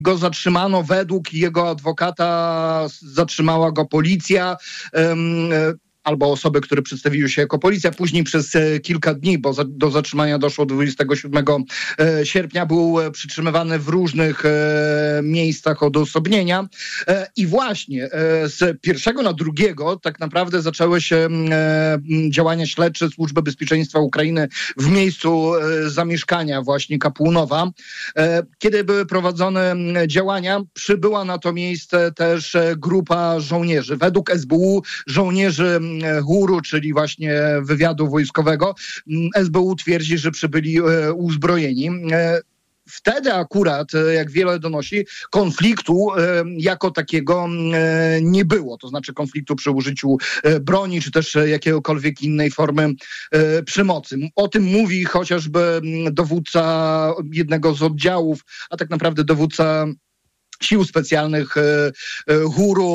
go zatrzymano, według jego adwokata zatrzymała go policja, albo osoby, które przedstawiły się jako policja. Później przez kilka dni, bo do zatrzymania doszło 27 sierpnia, był przytrzymywany w różnych miejscach odosobnienia. I właśnie z 1 na 2 tak naprawdę zaczęły się działania śledcze Służby Bezpieczeństwa Ukrainy w miejscu zamieszkania właśnie Kapułnowa. Kiedy były prowadzone działania, przybyła na to miejsce też grupa żołnierzy. Według SBU żołnierzy GUR-u, czyli właśnie wywiadu wojskowego. SBU twierdzi, że przybyli uzbrojeni. Wtedy akurat, jak wiele donosi, konfliktu jako takiego nie było. To znaczy konfliktu przy użyciu broni, czy też jakiegokolwiek innej formy przemocy. O tym mówi chociażby dowódca jednego z oddziałów, a tak naprawdę dowódca Sił Specjalnych GUR-u,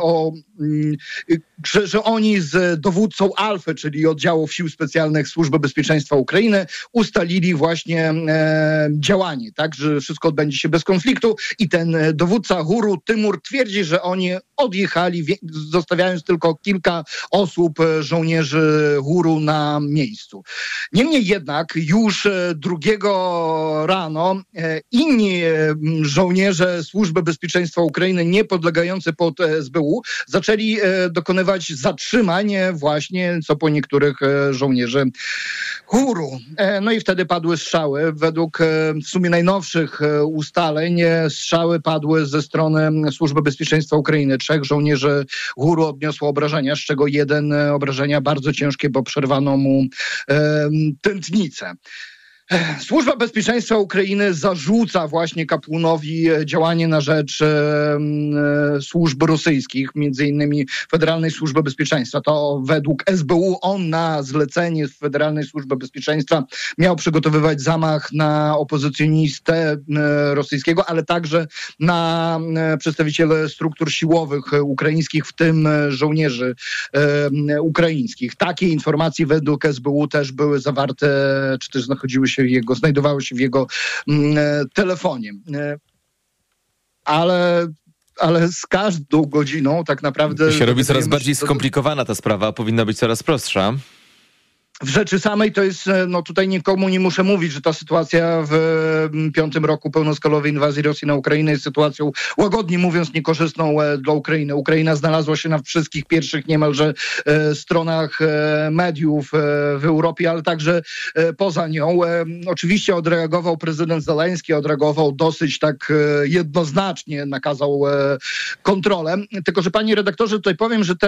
że oni z dowódcą Alfy, czyli oddziałów Sił Specjalnych Służby Bezpieczeństwa Ukrainy, ustalili właśnie działanie, tak, że wszystko odbędzie się bez konfliktu i ten dowódca GUR-u, Tymur, twierdzi, że oni odjechali, zostawiając tylko kilka osób, żołnierzy GUR-u na miejscu. Niemniej jednak już 2 rano inni żołnierze Służby Bezpieczeństwa Ukrainy, nie podlegający pod SBU, zaczęli dokonywać zatrzymań właśnie co po niektórych żołnierzy GUR-u. No i wtedy padły strzały. Według w sumie najnowszych ustaleń strzały padły ze strony Służby Bezpieczeństwa Ukrainy. 3 żołnierzy GUR-u odniosło obrażenia, z czego 1 obrażenia bardzo ciężkie, bo przerwano mu tętnicę. Służba Bezpieczeństwa Ukrainy zarzuca właśnie Kapułnowi działanie na rzecz służb rosyjskich, między innymi Federalnej Służby Bezpieczeństwa. To według SBU on na zlecenie Federalnej Służby Bezpieczeństwa miał przygotowywać zamach na opozycjonistę rosyjskiego, ale także na przedstawiciele struktur siłowych ukraińskich, w tym żołnierzy ukraińskich. Takie informacje według SBU też były zawarte, czy też znajdowały się w jego telefonie. Ale z każdą godziną tak naprawdę... Się robi coraz bardziej skomplikowana ta sprawa, powinna być coraz prostsza. W rzeczy samej to jest, tutaj nikomu nie muszę mówić, że ta sytuacja w 5. roku pełnoskalowej inwazji Rosji na Ukrainę jest sytuacją, łagodnie mówiąc, niekorzystną dla Ukrainy. Ukraina znalazła się na wszystkich pierwszych niemalże stronach mediów w Europie, ale także poza nią. Oczywiście odreagował prezydent Zełenski, odreagował dosyć tak jednoznacznie, nakazał kontrolę. Tylko że, panie redaktorze, tutaj powiem, że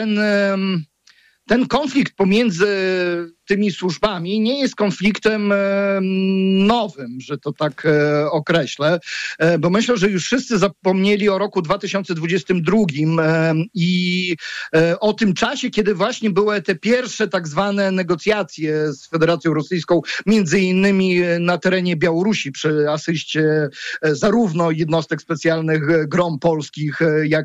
ten konflikt pomiędzy tymi służbami nie jest konfliktem nowym, że to tak określę, bo myślę, że już wszyscy zapomnieli o roku 2022 i o tym czasie, kiedy właśnie były te pierwsze tak zwane negocjacje z Federacją Rosyjską, między innymi na terenie Białorusi, przy asyście zarówno jednostek specjalnych GROM polskich,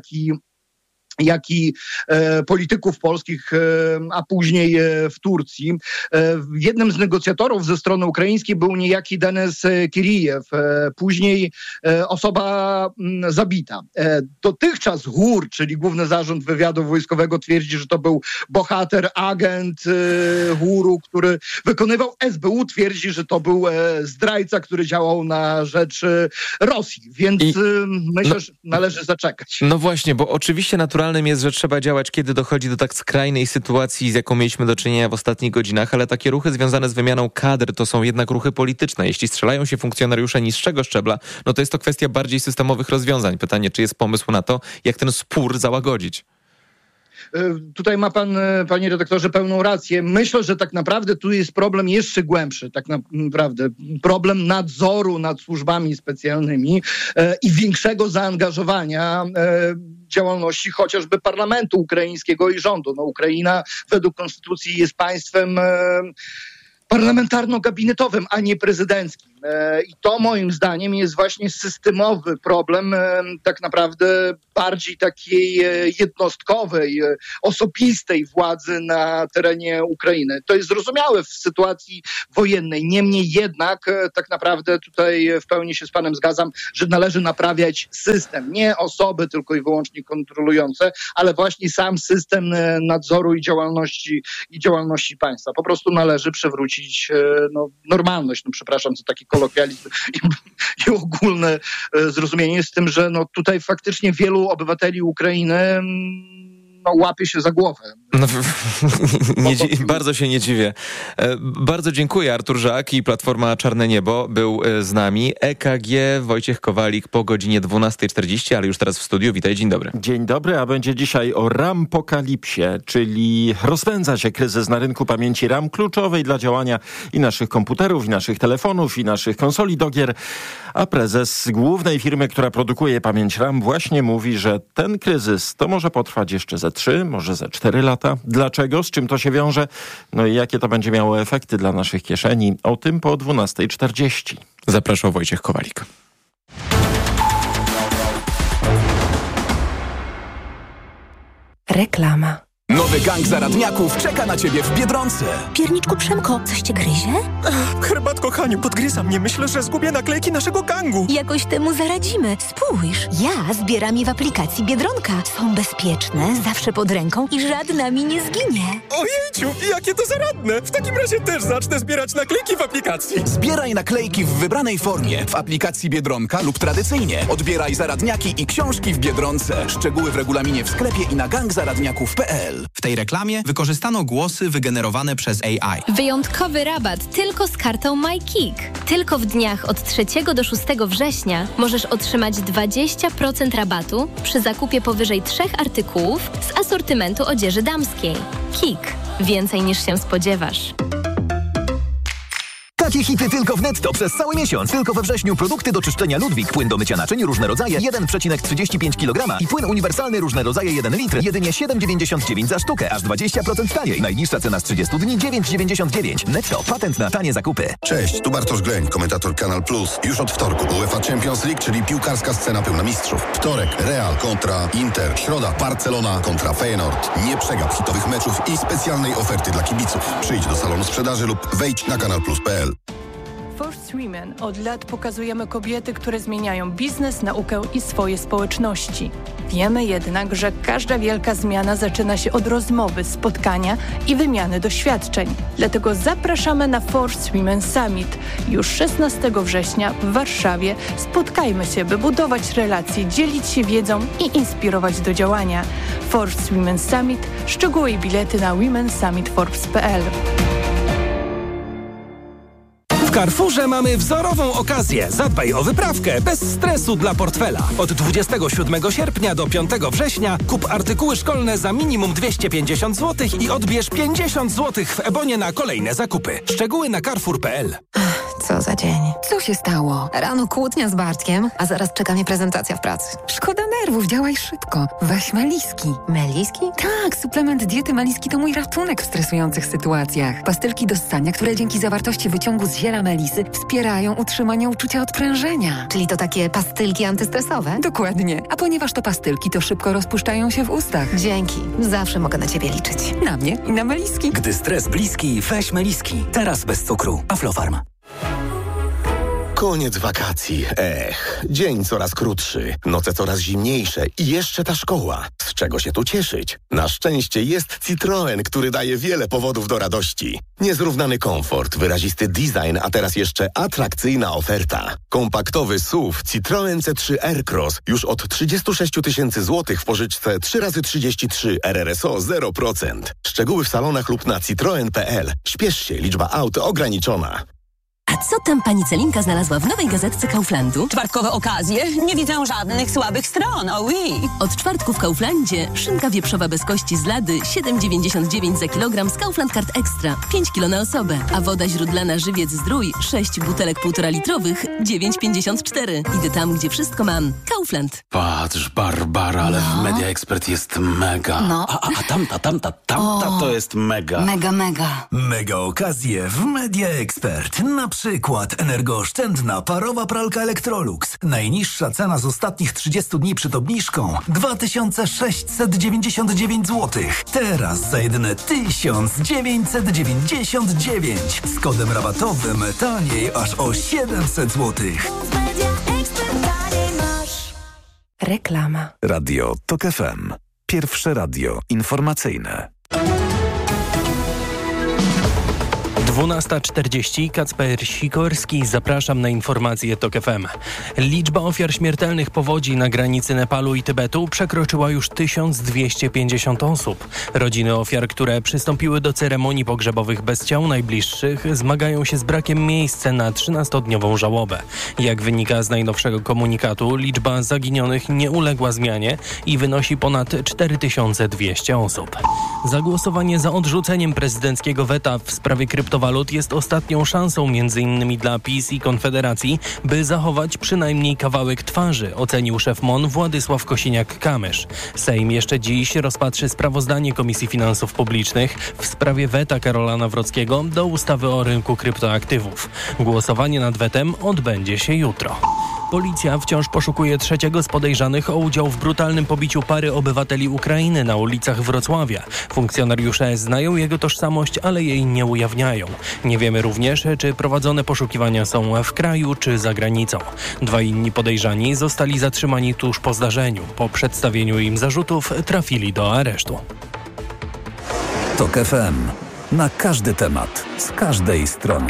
jak i polityków polskich, a później w Turcji. Jednym z negocjatorów ze strony ukraińskiej był niejaki Denis Kirijew, później osoba zabita. Dotychczas GUR, czyli Główny Zarząd Wywiadu Wojskowego, twierdzi, że to był bohater, agent GUR-u, który wykonywał. SBU twierdzi, że to był zdrajca, który działał na rzecz Rosji. Więc myślę, że należy zaczekać. No właśnie, bo oczywiście naturalnym jest, że trzeba działać, kiedy dochodzi do tak skrajnej sytuacji, z jaką mieliśmy do czynienia w ostatnich godzinach, ale takie ruchy związane z wymianą kadr to są jednak ruchy polityczne. Jeśli strzelają się funkcjonariusze niższego szczebla, no to jest to kwestia bardziej systemowych rozwiązań. Pytanie, czy jest pomysł na to, jak ten spór załagodzić? Tutaj ma pan, panie redaktorze, pełną rację. Myślę, że tak naprawdę tu jest problem jeszcze głębszy. Tak naprawdę problem nadzoru nad służbami specjalnymi i większego zaangażowania działalności chociażby parlamentu ukraińskiego i rządu. Ukraina według konstytucji jest państwem parlamentarno-gabinetowym, a nie prezydenckim. I to moim zdaniem jest właśnie systemowy problem tak naprawdę bardziej takiej jednostkowej, osobistej władzy na terenie Ukrainy. To jest zrozumiałe w sytuacji wojennej. Niemniej jednak tak naprawdę tutaj w pełni się z panem zgadzam, że należy naprawiać system. Nie osoby tylko i wyłącznie kontrolujące, ale właśnie sam system nadzoru i działalności państwa. Po prostu należy przywrócić normalność. Przepraszam za taki kolokwializm i ogólne zrozumienie z tym, że tutaj faktycznie wielu obywateli Ukrainy łapie się za głowę. Bardzo się nie dziwię. Bardzo dziękuję. Artur Żak i Platforma Czarne Niebo był z nami. EKG, Wojciech Kowalik po godzinie 12:40, ale już teraz w studiu. Witaj, dzień dobry. Dzień dobry, a będzie dzisiaj o rampokalipsie, czyli rozpędza się kryzys na rynku pamięci RAM, kluczowej dla działania i naszych komputerów, i naszych telefonów, i naszych konsoli do gier. A prezes głównej firmy, która produkuje pamięć RAM, właśnie mówi, że ten kryzys to może potrwać jeszcze ze 3, może ze 4 lata. Dlaczego? Z czym to się wiąże? No i jakie to będzie miało efekty dla naszych kieszeni? O tym po 12:40. Zapraszał Wojciech Kowalik. Reklama. Nowy gang zaradniaków czeka na ciebie w Biedronce. Pierniczku Przemko, coś cię gryzie? Herbatko Haniu, podgryza mnie. Myślę, że zgubię naklejki naszego gangu. Jakoś temu zaradzimy. Spójrz, ja zbieram je w aplikacji Biedronka. Są bezpieczne, zawsze pod ręką i żadna mi nie zginie. Ojejciu, jakie to zaradne. W takim razie też zacznę zbierać naklejki w aplikacji. Zbieraj naklejki w wybranej formie w aplikacji Biedronka lub tradycyjnie. Odbieraj zaradniaki i książki w Biedronce. Szczegóły w regulaminie w sklepie i na gangzaradniaków.pl. W tej reklamie wykorzystano głosy wygenerowane przez AI. Wyjątkowy rabat tylko z kartą MyKick. Tylko w dniach od 3 do 6 września możesz otrzymać 20% rabatu przy zakupie powyżej 3 artykułów z asortymentu odzieży damskiej. Kick. Więcej niż się spodziewasz. Takie hity tylko w Netto przez cały miesiąc. Tylko we wrześniu produkty do czyszczenia Ludwik, płyn do mycia naczyń, różne rodzaje, 1,35 kg i płyn uniwersalny, różne rodzaje, 1 litr, jedynie 7,99 za sztukę, aż 20% taniej. Najniższa cena z 30 dni, 9,99. Netto, patent na tanie zakupy. Cześć, tu Bartosz Gleń, komentator Kanal Plus. Już od wtorku UEFA Champions League, czyli piłkarska scena pełna mistrzów. Wtorek Real kontra Inter, środa Barcelona kontra Feyenoord. Nie przegap hitowych meczów i specjalnej oferty dla kibiców. Przyjdź do salonu sprzedaży lub wejdź na kanalplus.pl. First Women od lat pokazujemy kobiety, które zmieniają biznes, naukę i swoje społeczności. Wiemy jednak, że każda wielka zmiana zaczyna się od rozmowy, spotkania i wymiany doświadczeń. Dlatego zapraszamy na First Women Summit. Już 16 września w Warszawie spotkajmy się, by budować relacje, dzielić się wiedzą i inspirować do działania. First Women Summit. Szczegóły i bilety na womensummitforbes.pl. W Carrefourze mamy wzorową okazję. Zadbaj o wyprawkę bez stresu dla portfela. Od 27 sierpnia do 5 września kup artykuły szkolne za minimum 250 zł i odbierz 50 zł w Ebonie na kolejne zakupy. Szczegóły na carrefour.pl. Co za dzień. Co się stało? Rano kłótnia z Bartkiem, a zaraz czeka mnie prezentacja w pracy. Szkoda nerwów, działaj szybko. Weź Meliski. Meliski? Tak, suplement diety Meliski to mój ratunek w stresujących sytuacjach. Pastylki do ssania, które dzięki zawartości wyciągu z ziela melisy wspierają utrzymanie uczucia odprężenia. Czyli to takie pastylki antystresowe? Dokładnie. A ponieważ to pastylki, to szybko rozpuszczają się w ustach. Dzięki. Zawsze mogę na ciebie liczyć. Na mnie i na Meliski. Gdy stres bliski, weź Meliski. Teraz bez cukru. Aflofarm. Koniec wakacji. Dzień coraz krótszy, noce coraz zimniejsze i jeszcze ta szkoła. Z czego się tu cieszyć? Na szczęście jest Citroen, który daje wiele powodów do radości. Niezrównany komfort, wyrazisty design, a teraz jeszcze atrakcyjna oferta. Kompaktowy SUV Citroen C3 Aircross już od 36 000 złotych w pożyczce 3x33 RRSO 0%. Szczegóły w salonach lub na citroen.pl. Śpiesz się, liczba aut ograniczona. A co tam pani Celinka znalazła w nowej gazetce Kauflandu? Czwartkowe okazje? Nie widzę żadnych słabych stron, oui. Od czwartku w Kauflandzie szynka wieprzowa bez kości z lady 7,99 za kilogram z Kaufland Card Extra, 5 kg na osobę. A woda źródlana Żywiec Zdrój 6 butelek 1,5 litrowych 9,54. Idę tam, gdzie wszystko mam. Kaufland. Patrz, Barbara, ale w Media Expert jest mega. No. A tamta to jest mega. Mega. Mega okazje w Media Expert. Na przykład energooszczędna parowa pralka Electrolux. Najniższa cena z ostatnich 30 dni przed obniżką 2699 zł. Teraz za jedyne 1999. Z kodem rabatowym taniej aż o 700 zł. Reklama. Radio TOK FM. Pierwsze radio informacyjne. 12:40. Kacper Sikorski. Zapraszam na informacje TOK FM. Liczba ofiar śmiertelnych powodzi na granicy Nepalu i Tybetu przekroczyła już 1250 osób. Rodziny ofiar, które przystąpiły do ceremonii pogrzebowych bez ciał najbliższych, zmagają się z brakiem miejsca na 13-dniową żałobę. Jak wynika z najnowszego komunikatu, liczba zaginionych nie uległa zmianie i wynosi ponad 4200 osób. Zagłosowanie za odrzuceniem prezydenckiego weta w sprawie kryptowalut jest ostatnią szansą m.in. dla PiS i Konfederacji, by zachować przynajmniej kawałek twarzy, ocenił szef MON Władysław Kosiniak-Kamysz. Sejm jeszcze dziś rozpatrzy sprawozdanie Komisji Finansów Publicznych w sprawie weta Karola Nawrockiego do ustawy o rynku kryptoaktywów. Głosowanie nad wetem odbędzie się jutro. Policja wciąż poszukuje trzeciego z podejrzanych o udział w brutalnym pobiciu pary obywateli Ukrainy na ulicach Wrocławia. Funkcjonariusze znają jego tożsamość, ale jej nie ujawniają. Nie wiemy również, czy prowadzone poszukiwania są w kraju czy za granicą. 2 inni podejrzani zostali zatrzymani tuż po zdarzeniu. Po przedstawieniu im zarzutów trafili do aresztu. TOK FM. Na każdy temat, z każdej strony.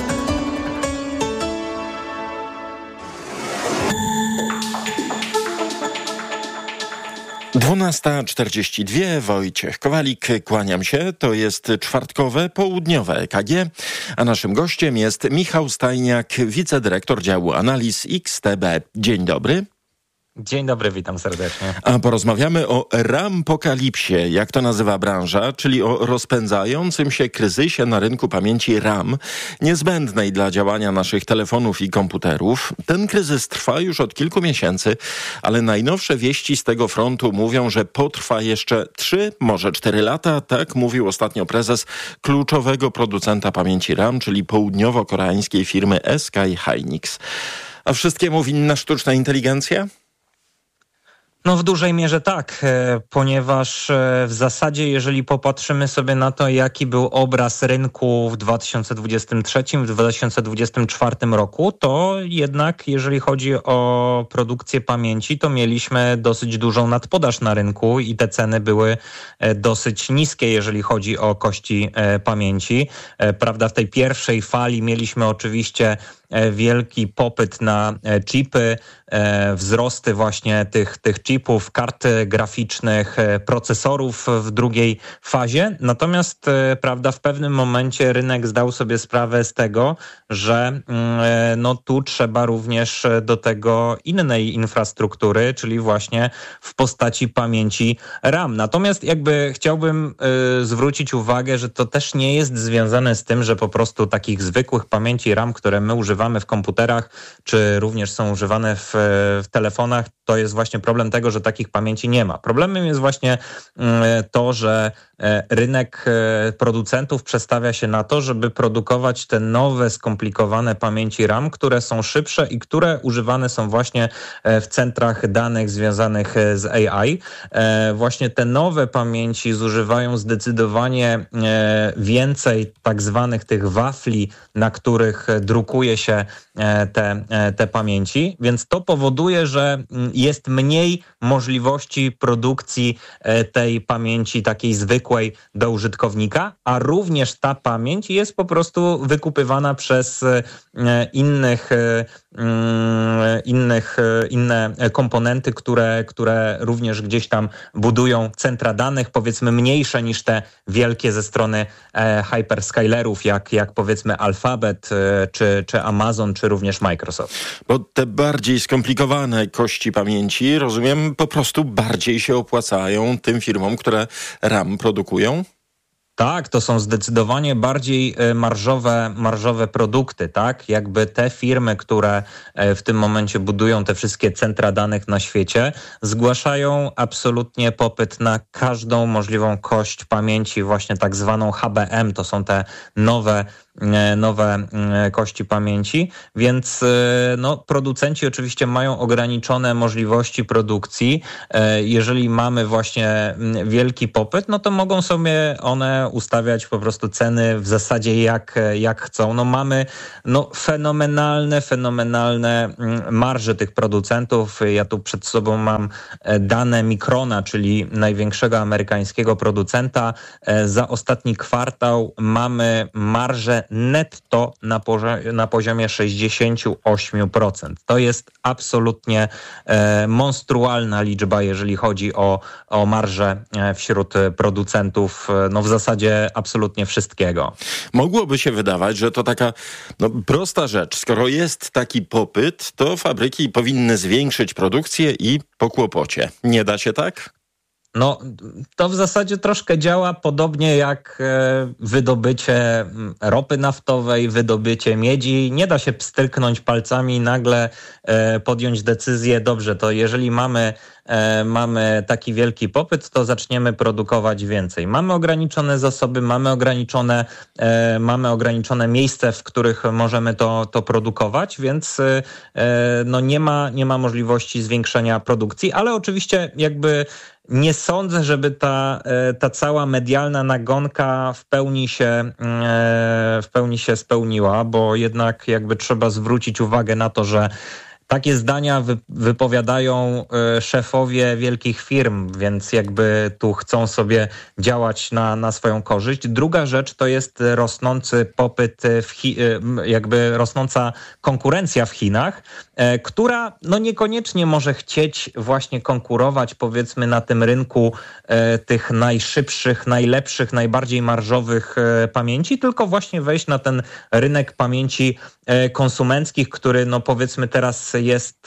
Dwunasta 42. Wojciech Kowalik, kłaniam się. To jest czwartkowe, południowe EKG, a naszym gościem jest Michał Stajniak, wicedyrektor działu analiz XTB. Dzień dobry. Dzień dobry, witam serdecznie. A porozmawiamy o rampokalipsie, jak to nazywa branża, czyli o rozpędzającym się kryzysie na rynku pamięci RAM, niezbędnej dla działania naszych telefonów i komputerów. Ten kryzys trwa już od kilku miesięcy, ale najnowsze wieści z tego frontu mówią, że potrwa jeszcze 3, może 4 lata. Tak mówił ostatnio prezes kluczowego producenta pamięci RAM, czyli południowo-koreańskiej firmy SK Hynix. A wszystkiemu winna sztuczna inteligencja? No w dużej mierze tak, ponieważ w zasadzie jeżeli popatrzymy sobie na to, jaki był obraz rynku w 2023, w 2024 roku, to jednak jeżeli chodzi o produkcję pamięci, to mieliśmy dosyć dużą nadpodaż na rynku i te ceny były dosyć niskie, jeżeli chodzi o kości pamięci. Prawda, w tej pierwszej fali mieliśmy oczywiście wielki popyt na chipy, wzrosty właśnie tych chipów, kart graficznych, procesorów w drugiej fazie. Natomiast, prawda, w pewnym momencie rynek zdał sobie sprawę z tego, że no tu trzeba również do tego innej infrastruktury, czyli właśnie w postaci pamięci RAM. Natomiast jakby chciałbym zwrócić uwagę, że to też nie jest związane z tym, że po prostu takich zwykłych pamięci RAM, które my używamy w komputerach, czy również są używane w telefonach, to jest właśnie problem tego, że takich pamięci nie ma. Problemem jest właśnie to, że rynek producentów przestawia się na to, żeby produkować te nowe, skomplikowane pamięci RAM, które są szybsze i które używane są właśnie w centrach danych związanych z AI. Właśnie te nowe pamięci zużywają zdecydowanie więcej tak zwanych tych wafli, na których drukuje się te pamięci, więc to powoduje, że jest mniej możliwości produkcji tej pamięci takiej zwykłej do użytkownika, a również ta pamięć jest po prostu wykupywana przez inne komponenty, które również gdzieś tam budują centra danych, powiedzmy mniejsze niż te wielkie ze strony hyperscalerów, jak powiedzmy Alphabet, czy Amazon, czy również Microsoft. Bo te bardziej skomplikowane kości pamięci, rozumiem, po prostu bardziej się opłacają tym firmom, które RAM produkują? Tak, to są zdecydowanie bardziej marżowe produkty, tak? Jakby te firmy, które w tym momencie budują te wszystkie centra danych na świecie, zgłaszają absolutnie popyt na każdą możliwą kość pamięci, właśnie tak zwaną HBM, to są te nowe kości pamięci, więc producenci oczywiście mają ograniczone możliwości produkcji. Jeżeli mamy właśnie wielki popyt, no to mogą sobie one ustawiać po prostu ceny w zasadzie jak chcą. No mamy fenomenalne marże tych producentów. Ja tu przed sobą mam dane Microna, czyli największego amerykańskiego producenta. Za ostatni kwartał mamy marżę netto na poziomie 68%. To jest absolutnie monstrualna liczba, jeżeli chodzi o marżę wśród producentów, w zasadzie absolutnie wszystkiego. Mogłoby się wydawać, że to taka prosta rzecz. Skoro jest taki popyt, to fabryki powinny zwiększyć produkcję i po kłopocie. Nie da się tak? No, to w zasadzie troszkę działa podobnie jak wydobycie ropy naftowej, wydobycie miedzi. Nie da się pstryknąć palcami i nagle podjąć decyzję, dobrze, to jeżeli mamy taki wielki popyt, to zaczniemy produkować więcej. Mamy ograniczone zasoby, mamy ograniczone miejsce, w których możemy to produkować, więc nie ma możliwości zwiększenia produkcji, ale oczywiście jakby nie sądzę, żeby ta cała medialna nagonka w pełni się spełniła, bo jednak jakby trzeba zwrócić uwagę na to, że takie zdania wypowiadają szefowie wielkich firm, więc jakby tu chcą sobie działać na swoją korzyść. Druga rzecz to jest rosnący popyt, rosnąca konkurencja w Chinach, która niekoniecznie może chcieć właśnie konkurować, powiedzmy, na tym rynku tych najszybszych, najlepszych, najbardziej marżowych pamięci, tylko właśnie wejść na ten rynek pamięci konsumenckich, który powiedzmy teraz jest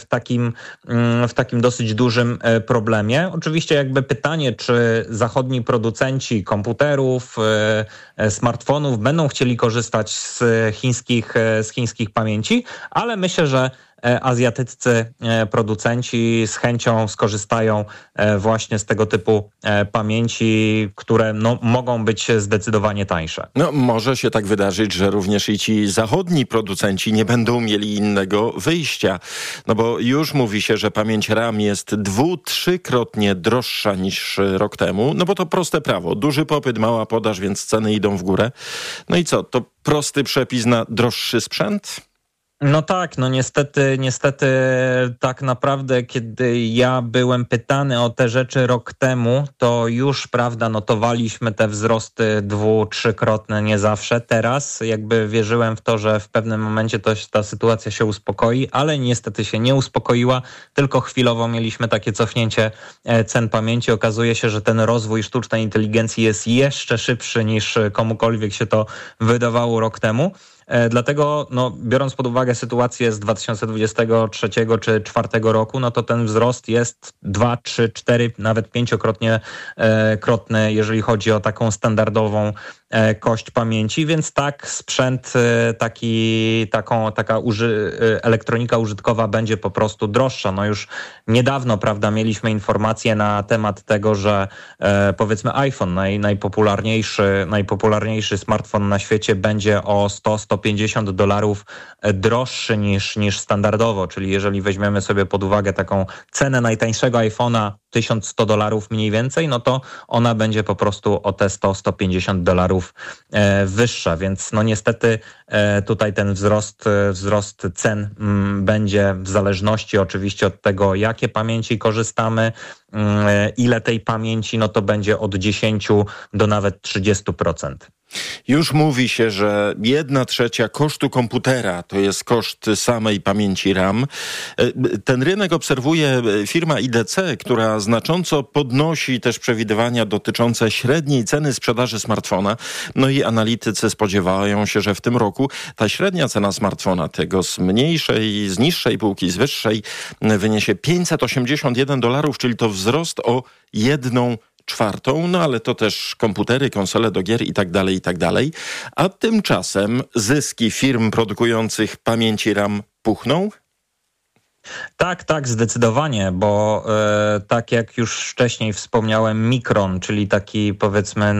w takim dosyć dużym problemie. Oczywiście jakby pytanie, czy zachodni producenci komputerów, smartfonów będą chcieli korzystać z chińskich pamięci, ale myślę, że azjatyccy producenci z chęcią skorzystają właśnie z tego typu pamięci, które mogą być zdecydowanie tańsze. Może się tak wydarzyć, że również i ci zachodni producenci nie będą mieli innego wyjścia. Bo już mówi się, że pamięć RAM jest 2-3-krotnie droższa niż rok temu. Bo to proste prawo. Duży popyt, mała podaż, więc ceny idą w górę. No i co? To prosty przepis na droższy sprzęt? No tak, niestety tak naprawdę, kiedy ja byłem pytany o te rzeczy rok temu, to już, prawda, notowaliśmy te wzrosty 2-3-krotne, nie zawsze. Teraz jakby wierzyłem w to, że w pewnym momencie ta sytuacja się uspokoi, ale niestety się nie uspokoiła, tylko chwilowo mieliśmy takie cofnięcie cen pamięci. Okazuje się, że ten rozwój sztucznej inteligencji jest jeszcze szybszy niż komukolwiek się to wydawało rok temu. Dlatego, biorąc pod uwagę sytuację z 2023 czy 2024 roku, to ten wzrost jest 2, 3, 4, nawet 5-krotnie krotny, jeżeli chodzi o taką standardową kość pamięci, więc tak, sprzęt taka elektronika użytkowa będzie po prostu droższa. Już niedawno, prawda, mieliśmy informacje na temat tego, że powiedzmy iPhone, najpopularniejszy smartfon na świecie, będzie o $100-150 droższy niż standardowo, czyli jeżeli weźmiemy sobie pod uwagę taką cenę najtańszego iPhone'a, $1100 mniej więcej, to ona będzie po prostu o te $100-150 wyższa, więc niestety tutaj ten wzrost cen będzie w zależności oczywiście od tego, jakie pamięci korzystamy, ile tej pamięci, to będzie od 10 do nawet 30%. Już mówi się, że 1/3 kosztu komputera to jest koszt samej pamięci RAM. Ten rynek obserwuje firma IDC, która znacząco podnosi też przewidywania dotyczące średniej ceny sprzedaży smartfona. I analitycy spodziewają się, że w tym roku ta średnia cena smartfona, tego z niższej półki, z wyższej, wyniesie $581, czyli to wzrost o 1/4. 1/4, no ale to też komputery, konsole do gier i tak dalej. A tymczasem zyski firm produkujących pamięci RAM puchną? Tak, zdecydowanie, bo tak jak już wcześniej wspomniałem, Micron, czyli taki powiedzmy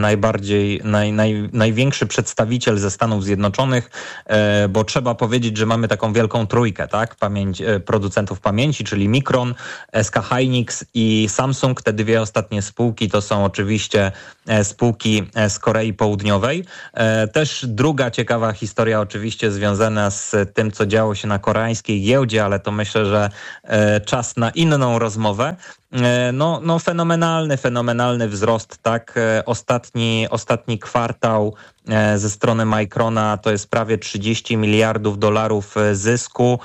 największy przedstawiciel ze Stanów Zjednoczonych, bo trzeba powiedzieć, że mamy taką wielką trójkę, tak, producentów pamięci, czyli Micron, SK Hynix i Samsung. Te dwie ostatnie spółki to są oczywiście spółki z Korei Południowej. Też druga ciekawa historia oczywiście związana z tym, co działo się na koreańskiej giełdzie, ale to myślę, że czas na inną rozmowę. No fenomenalny wzrost, tak. Ostatni kwartał ze strony Microna to jest prawie $30 miliardów zysku.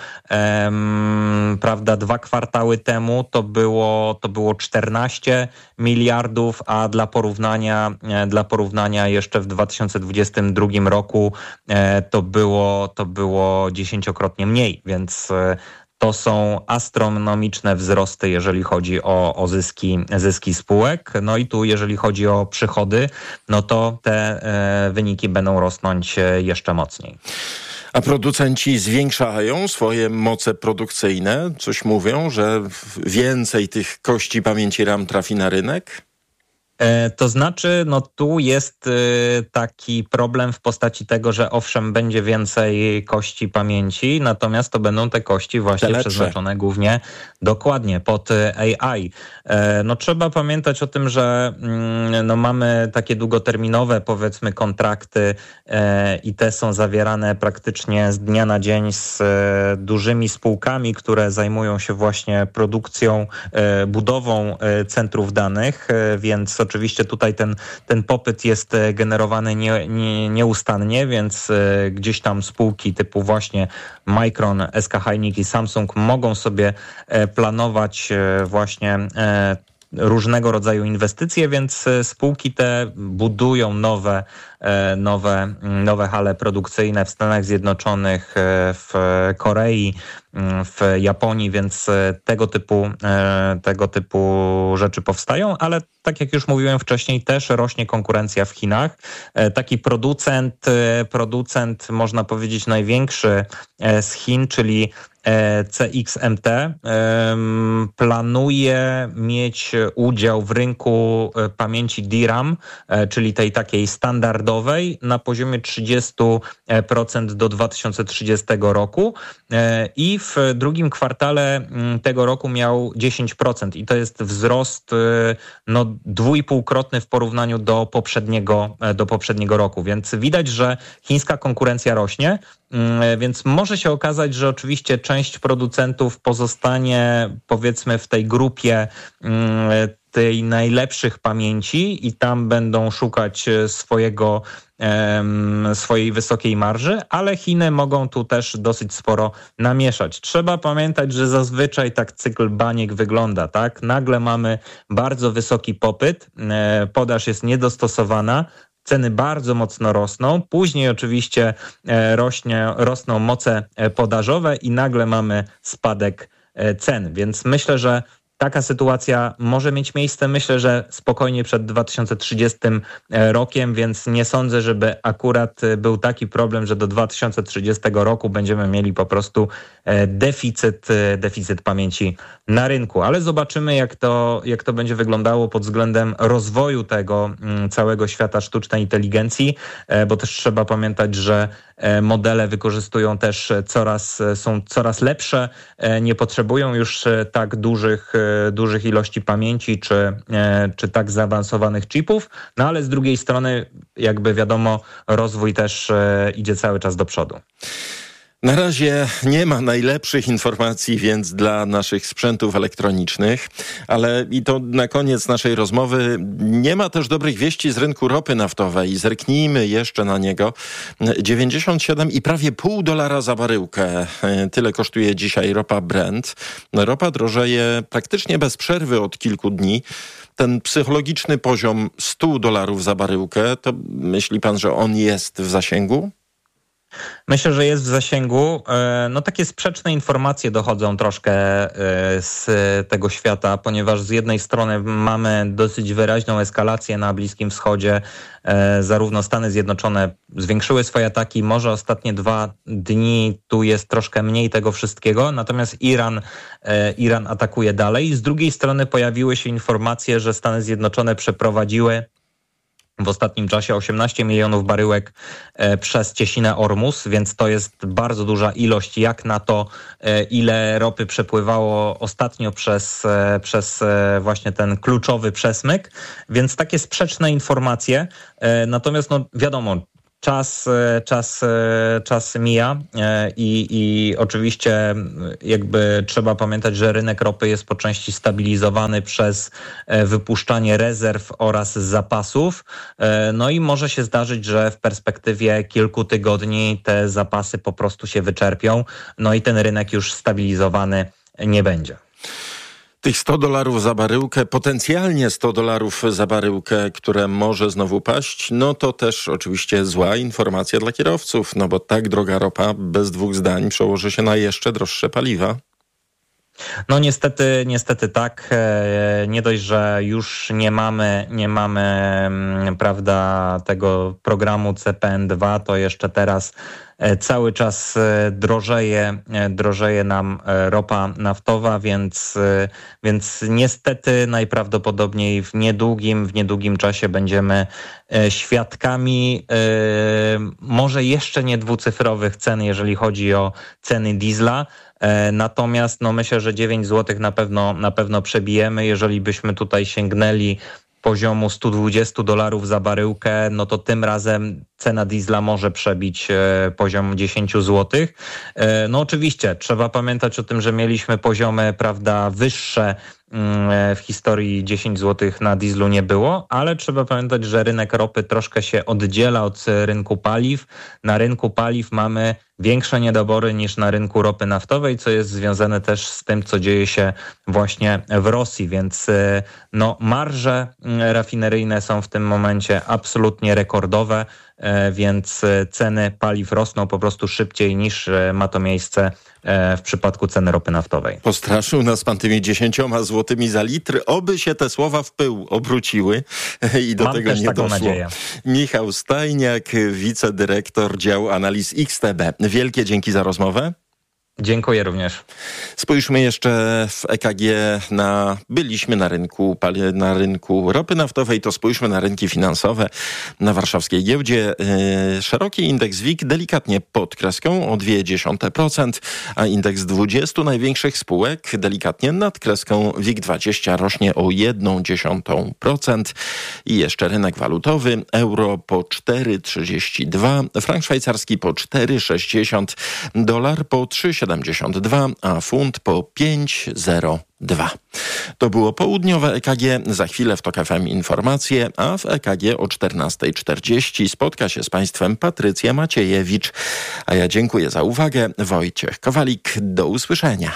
Prawda, 2 kwartały temu to było 14 miliardów, a dla porównania jeszcze w 2022 roku to było 10-krotnie mniej, więc to są astronomiczne wzrosty, jeżeli chodzi o zyski spółek. No i tu, jeżeli chodzi o przychody, no to te wyniki będą rosnąć jeszcze mocniej. A producenci zwiększają swoje moce produkcyjne? Coś mówią, że więcej tych kości pamięci RAM trafi na rynek? To znaczy, no tu jest taki problem w postaci tego, że owszem, będzie więcej kości pamięci, natomiast to będą te kości właśnie przeznaczone głównie dokładnie pod AI. No trzeba pamiętać o tym, że no mamy takie długoterminowe powiedzmy kontrakty i te są zawierane praktycznie z dnia na dzień z dużymi spółkami, które zajmują się właśnie produkcją, budową centrów danych, więc oczywiście tutaj ten popyt jest generowany nieustannie, więc gdzieś tam spółki typu właśnie Micron, SK Hynix i Samsung mogą sobie planować właśnie różnego rodzaju inwestycje, więc spółki te budują nowe hale produkcyjne w Stanach Zjednoczonych, w Korei, w Japonii, więc tego typu rzeczy powstają, ale tak jak już mówiłem wcześniej, też rośnie konkurencja w Chinach. Taki producent można powiedzieć największy z Chin, czyli CXMT, planuje mieć udział w rynku pamięci DRAM, czyli tej takiej standardowej, na poziomie 30% do 2030 roku i w drugim kwartale tego roku miał 10% i to jest wzrost 2,5-krotny w porównaniu do poprzedniego roku, więc widać, że chińska konkurencja rośnie, więc może się okazać, że oczywiście część producentów pozostanie powiedzmy w tej grupie tej najlepszych pamięci i tam będą szukać swojej wysokiej marży, ale Chiny mogą tu też dosyć sporo namieszać. Trzeba pamiętać, że zazwyczaj tak cykl baniek wygląda, tak? Nagle mamy bardzo wysoki popyt, podaż jest niedostosowana, ceny bardzo mocno rosną, później oczywiście rosną moce podażowe i nagle mamy spadek cen, więc myślę, że taka sytuacja może mieć miejsce, myślę, że spokojnie przed 2030 rokiem, więc nie sądzę, żeby akurat był taki problem, że do 2030 roku będziemy mieli po prostu deficyt pamięci na rynku. Ale zobaczymy, jak to będzie wyglądało pod względem rozwoju tego całego świata sztucznej inteligencji, bo też trzeba pamiętać, że modele wykorzystują też są coraz lepsze, nie potrzebują już tak dużych ilości pamięci czy tak zaawansowanych chipów, no ale z drugiej strony jakby wiadomo, rozwój też idzie cały czas do przodu. Na razie nie ma najlepszych informacji więc dla naszych sprzętów elektronicznych, ale i to na koniec naszej rozmowy nie ma też dobrych wieści z rynku ropy naftowej. Zerknijmy jeszcze na niego. 97 i prawie $0,5 za baryłkę. Tyle kosztuje dzisiaj ropa Brent. Ropa drożeje praktycznie bez przerwy od kilku dni. Ten psychologiczny poziom $100 za baryłkę, to myśli pan, że on jest w zasięgu? Myślę, że jest w zasięgu. No takie sprzeczne informacje dochodzą troszkę z tego świata, ponieważ z jednej strony mamy dosyć wyraźną eskalację na Bliskim Wschodzie. Zarówno Stany Zjednoczone zwiększyły swoje ataki, może ostatnie 2 dni tu jest troszkę mniej tego wszystkiego, natomiast Iran atakuje dalej. Z drugiej strony pojawiły się informacje, że Stany Zjednoczone przeprowadziły w ostatnim czasie 18 milionów baryłek przez cieśninę Ormus, więc to jest bardzo duża ilość jak na to, ile ropy przepływało ostatnio przez właśnie ten kluczowy przesmyk. Więc takie sprzeczne informacje. Natomiast no wiadomo, Czas mija i oczywiście jakby trzeba pamiętać, że rynek ropy jest po części stabilizowany przez wypuszczanie rezerw oraz zapasów. No i może się zdarzyć, że w perspektywie kilku tygodni te zapasy po prostu się wyczerpią, no i ten rynek już stabilizowany nie będzie. Tych $100 za baryłkę, potencjalnie $100 za baryłkę, które może znowu paść, no to też oczywiście zła informacja dla kierowców, no bo tak droga ropa bez 2 zdań przełoży się na jeszcze droższe paliwa. No niestety tak. Nie dość, że już nie mamy prawda, tego programu CPN2, to jeszcze teraz cały czas drożeje nam ropa naftowa, więc niestety najprawdopodobniej w niedługim czasie będziemy świadkami może jeszcze nie dwucyfrowych cen, jeżeli chodzi o ceny diesla. Natomiast no myślę, że 9 zł na pewno przebijemy. Jeżeli byśmy tutaj sięgnęli poziomu $120 za baryłkę, no to tym razem cena diesla może przebić poziom 10 zł. No oczywiście trzeba pamiętać o tym, że mieliśmy poziomy, prawda, wyższe w historii. 10 zł na dieslu nie było, ale trzeba pamiętać, że rynek ropy troszkę się oddziela od rynku paliw. Na rynku paliw mamy większe niedobory niż na rynku ropy naftowej, co jest związane też z tym, co dzieje się właśnie w Rosji, więc no marże rafineryjne są w tym momencie absolutnie rekordowe, więc ceny paliw rosną po prostu szybciej niż ma to miejsce w przypadku ceny ropy naftowej. Postraszył nas pan tymi 10 złotymi za litr. Oby się te słowa w pył obróciły i do tego nie doszło. Nadzieję. Michał Stajniak, wicedyrektor działu analiz XTB. Wielkie dzięki za rozmowę. Dziękuję również. Spójrzmy jeszcze w EKG byliśmy na rynku ropy naftowej, to spójrzmy na rynki finansowe. Na warszawskiej giełdzie szeroki indeks WIG delikatnie pod kreską o 0,2%, a indeks 20 największych spółek delikatnie nad kreską. WIG20 rośnie o 0,1%. I jeszcze rynek walutowy. Euro po 4,32, frank szwajcarski po 4,60, dolar po 3,72, a funt po 5,02. To było południowe EKG. Za chwilę w TOK FM informacje, a w EKG o 14:40 spotka się z Państwem Patrycja Maciejewicz. A ja dziękuję za uwagę. Wojciech Kowalik. Do usłyszenia.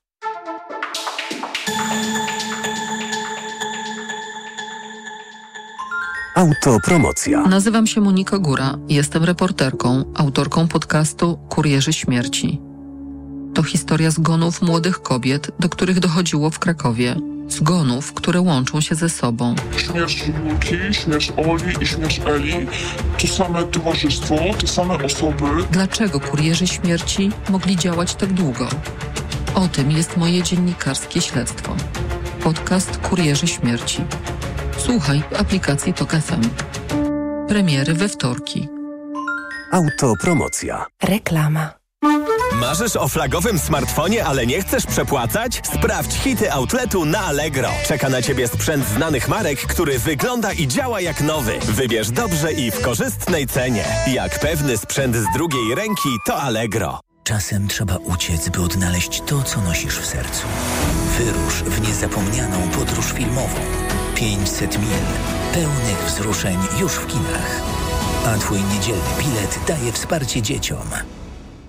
Autopromocja. Nazywam się Monika Góra. Jestem reporterką, autorką podcastu Kurierzy Śmierci. To historia zgonów młodych kobiet, do których dochodziło w Krakowie. Zgonów, które łączą się ze sobą. Śmierć Julki, śmierć Oli i śmierć Eli to same towarzystwo, te same osoby. Dlaczego kurierzy śmierci mogli działać tak długo? O tym jest moje dziennikarskie śledztwo. Podcast Kurierzy Śmierci. Słuchaj w aplikacji TOK FM. Premiery we wtorki. Autopromocja. Reklama. Marzysz o flagowym smartfonie, ale nie chcesz przepłacać? Sprawdź hity outletu na Allegro. Czeka na Ciebie sprzęt znanych marek, który wygląda i działa jak nowy. Wybierz dobrze i w korzystnej cenie. Jak pewny sprzęt z drugiej ręki, to Allegro. Czasem trzeba uciec, by odnaleźć to, co nosisz w sercu. Wyrusz w niezapomnianą podróż filmową. 500 mil pełnych wzruszeń już w kinach. A Twój niedzielny bilet daje wsparcie dzieciom.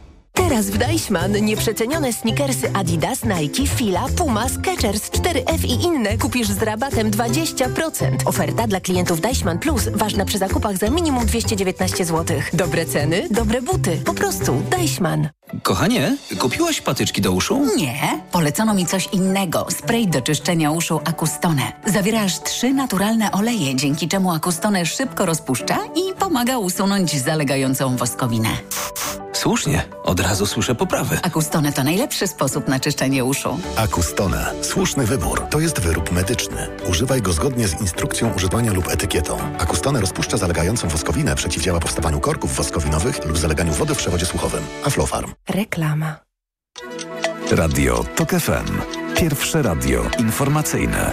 Teraz w Deichmann nieprzecenione sneakersy Adidas, Nike, Fila, Puma, Skechers, 4F i inne kupisz z rabatem 20%. Oferta dla klientów Deichmann Plus ważna przy zakupach za minimum 219 zł. Dobre ceny, dobre buty. Po prostu Deichmann. Kochanie, kupiłaś patyczki do uszu? Nie, polecono mi coś innego. Spray do czyszczenia uszu Acustone. Zawiera aż 3 naturalne oleje, dzięki czemu Acustone szybko rozpuszcza i pomaga usunąć zalegającą woskowinę. Słusznie, od razu słyszę poprawy. Acustone to najlepszy sposób na czyszczenie uszu. Acustone. Słuszny wybór. To jest wyrób medyczny. Używaj go zgodnie z instrukcją używania lub etykietą. Acustone rozpuszcza zalegającą woskowinę, przeciwdziała powstawaniu korków woskowinowych lub zaleganiu wody w przewodzie słuchowym. Aflofarm. Reklama. Radio TOK FM. Pierwsze radio informacyjne.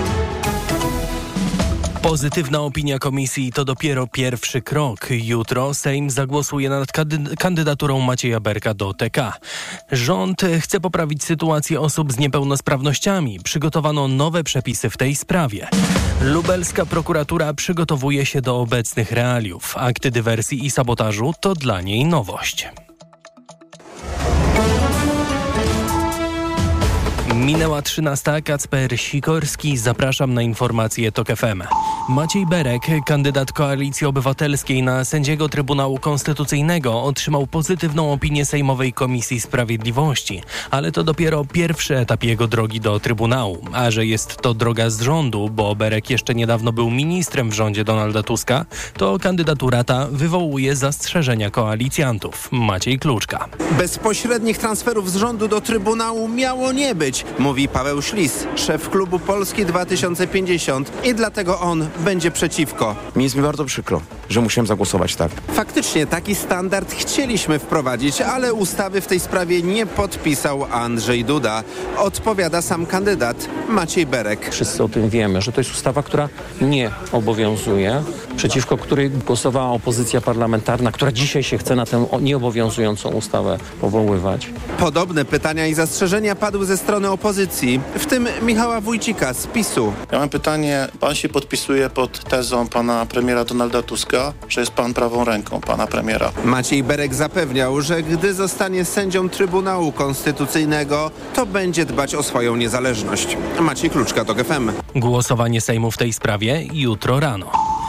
Pozytywna opinia komisji to dopiero pierwszy krok. Jutro Sejm zagłosuje nad kandydaturą Macieja Berka do TK. Rząd chce poprawić sytuację osób z niepełnosprawnościami. Przygotowano nowe przepisy w tej sprawie. Lubelska prokuratura przygotowuje się do obecnych realiów. Akty dywersji i sabotażu to dla niej nowość. Minęła 13. Kacper Sikorski. Zapraszam na informacje TOK FM. Maciej Berek, kandydat Koalicji Obywatelskiej na sędziego Trybunału Konstytucyjnego, otrzymał pozytywną opinię Sejmowej Komisji Sprawiedliwości. Ale to dopiero pierwszy etap jego drogi do Trybunału. A że jest to droga z rządu, bo Berek jeszcze niedawno był ministrem w rządzie Donalda Tuska, to kandydatura ta wywołuje zastrzeżenia koalicjantów. Maciej Kluczka. Bezpośrednich transferów z rządu do Trybunału miało nie być, mówi Paweł Ślis, szef klubu Polski 2050 i dlatego on będzie przeciwko. Mi jest bardzo przykro, że musiałem zagłosować tak. Faktycznie taki standard chcieliśmy wprowadzić, ale ustawy w tej sprawie nie podpisał Andrzej Duda. Odpowiada sam kandydat Maciej Berek. Wszyscy o tym wiemy, że to jest ustawa, która nie obowiązuje, przeciwko której głosowała opozycja parlamentarna, która dzisiaj się chce na tę nieobowiązującą ustawę powoływać. Podobne pytania i zastrzeżenia padły ze strony opozycji, w tym Michała Wójcika z PiS-u. Ja mam pytanie, pan się podpisuje pod tezą pana premiera Donalda Tuska, że jest pan prawą ręką pana premiera. Maciej Berek zapewniał, że gdy zostanie sędzią Trybunału Konstytucyjnego, to będzie dbać o swoją niezależność. Maciej Kluczka, TOK FM. Głosowanie Sejmu w tej sprawie jutro rano.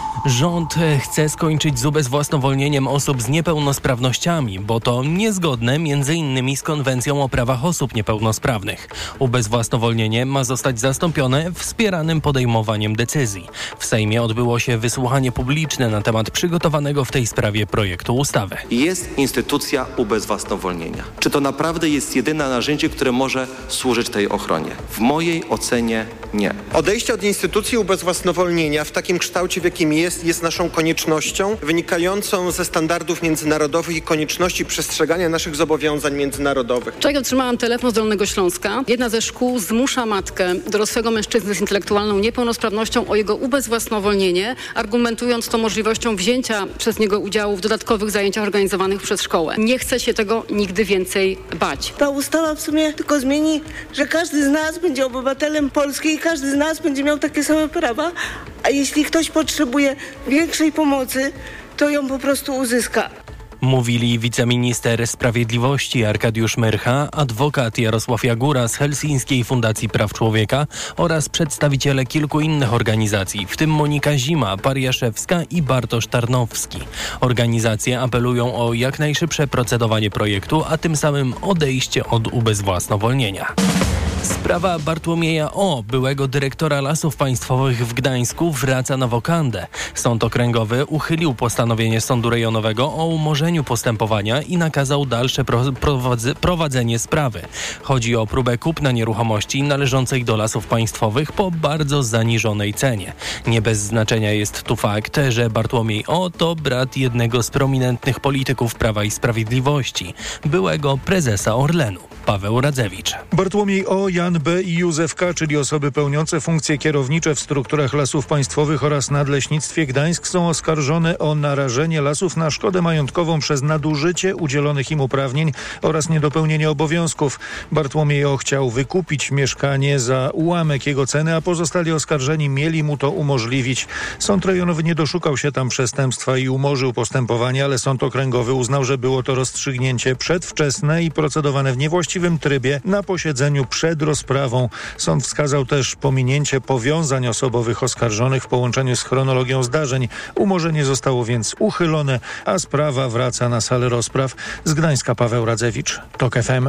Rząd chce skończyć z ubezwłasnowolnieniem osób z niepełnosprawnościami, bo to niezgodne m.in. z Konwencją o prawach osób niepełnosprawnych. Ubezwłasnowolnienie ma zostać zastąpione wspieranym podejmowaniem decyzji. W Sejmie odbyło się wysłuchanie publiczne na temat przygotowanego w tej sprawie projektu ustawy. Jest instytucja ubezwłasnowolnienia. Czy to naprawdę jest jedyne narzędzie, które może służyć tej ochronie? W mojej ocenie nie. Odejście od instytucji ubezwłasnowolnienia w takim kształcie, w jakim jest naszą koniecznością wynikającą ze standardów międzynarodowych i konieczności przestrzegania naszych zobowiązań międzynarodowych. Wczoraj otrzymałam telefon z Dolnego Śląska. Jedna ze szkół zmusza matkę, dorosłego mężczyzny z intelektualną niepełnosprawnością, o jego ubezwłasnowolnienie, argumentując to możliwością wzięcia przez niego udziału w dodatkowych zajęciach organizowanych przez szkołę. Nie chce się tego nigdy więcej bać. Ta ustawa w sumie tylko zmieni, że każdy z nas będzie obywatelem Polski i każdy z nas będzie miał takie same prawa, a jeśli ktoś potrzebuje większej pomocy, to ją po prostu uzyska. Mówili wiceminister sprawiedliwości Arkadiusz Myrcha, adwokat Jarosław Jagóra z Helsińskiej Fundacji Praw Człowieka oraz przedstawiciele kilku innych organizacji, w tym Monika Zima, Pariaszewska i Bartosz Tarnowski. Organizacje apelują o jak najszybsze procedowanie projektu, a tym samym odejście od ubezwłasnowolnienia. Sprawa Bartłomieja O., byłego dyrektora Lasów Państwowych w Gdańsku, wraca na wokandę. Sąd okręgowy uchylił postanowienie sądu rejonowego o umorzeniu postępowania i nakazał dalsze prowadzenie sprawy. Chodzi o próbę kupna nieruchomości należących do Lasów Państwowych po bardzo zaniżonej cenie. Nie bez znaczenia jest tu fakt, że Bartłomiej O. to brat jednego z prominentnych polityków Prawa i Sprawiedliwości, byłego prezesa Orlenu, Paweł Radzewicz. Bartłomiej O. Jan B. i Józef K., czyli osoby pełniące funkcje kierownicze w strukturach Lasów Państwowych oraz Nadleśnictwie Gdańsk, są oskarżone o narażenie lasów na szkodę majątkową przez nadużycie udzielonych im uprawnień oraz niedopełnienie obowiązków. Bartłomiej O. chciał wykupić mieszkanie za ułamek jego ceny, a pozostali oskarżeni mieli mu to umożliwić. Sąd rejonowy nie doszukał się tam przestępstwa i umorzył postępowanie, ale sąd okręgowy uznał, że było to rozstrzygnięcie przedwczesne i procedowane w niewłaściwym trybie na posiedzeniu przed rozprawą. Sąd wskazał też pominięcie powiązań osobowych oskarżonych w połączeniu z chronologią zdarzeń. Umorzenie zostało więc uchylone, a sprawa wraca na salę rozpraw. Z Gdańska Paweł Radzewicz, TOK FM.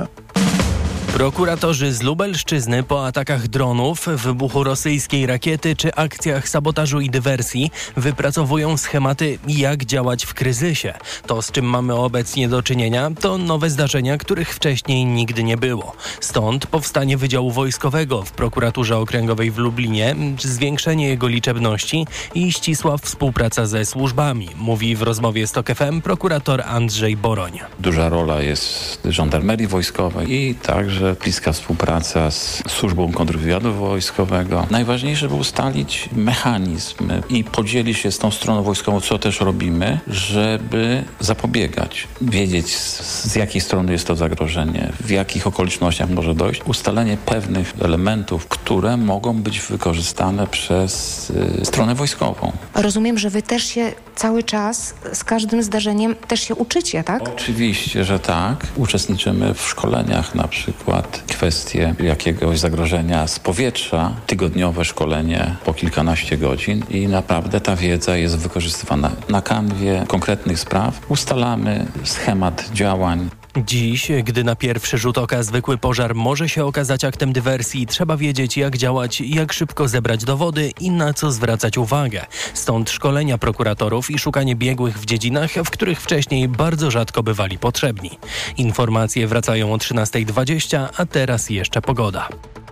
Prokuratorzy z Lubelszczyzny po atakach dronów, wybuchu rosyjskiej rakiety czy akcjach sabotażu i dywersji wypracowują schematy, jak działać w kryzysie. To, z czym mamy obecnie do czynienia, to nowe zdarzenia, których wcześniej nigdy nie było. Stąd powstanie Wydziału Wojskowego w Prokuraturze Okręgowej w Lublinie, zwiększenie jego liczebności i ścisła współpraca ze służbami, mówi w rozmowie z TOK FM prokurator Andrzej Boroń. Duża rola jest żandarmerii wojskowej i także bliska współpraca z służbą kontrwywiadu wojskowego. Najważniejsze było ustalić mechanizm i podzielić się z tą stroną wojskową, co też robimy, żeby zapobiegać. Wiedzieć, z jakiej strony jest to zagrożenie, w jakich okolicznościach może dojść. Ustalenie pewnych elementów, które mogą być wykorzystane przez stronę wojskową. Rozumiem, że wy też się cały czas z każdym zdarzeniem też się uczycie, tak? Oczywiście, że tak. Uczestniczymy w szkoleniach, na przykład kwestie jakiegoś zagrożenia z powietrza, tygodniowe szkolenie po kilkanaście godzin i naprawdę ta wiedza jest wykorzystywana na kanwie konkretnych spraw. Ustalamy schemat działań. Dziś, gdy na pierwszy rzut oka zwykły pożar może się okazać aktem dywersji, trzeba wiedzieć, jak działać, jak szybko zebrać dowody i na co zwracać uwagę. Stąd szkolenia prokuratorów i szukanie biegłych w dziedzinach, w których wcześniej bardzo rzadko bywali potrzebni. Informacje wracają o 13:20, a teraz jeszcze pogoda.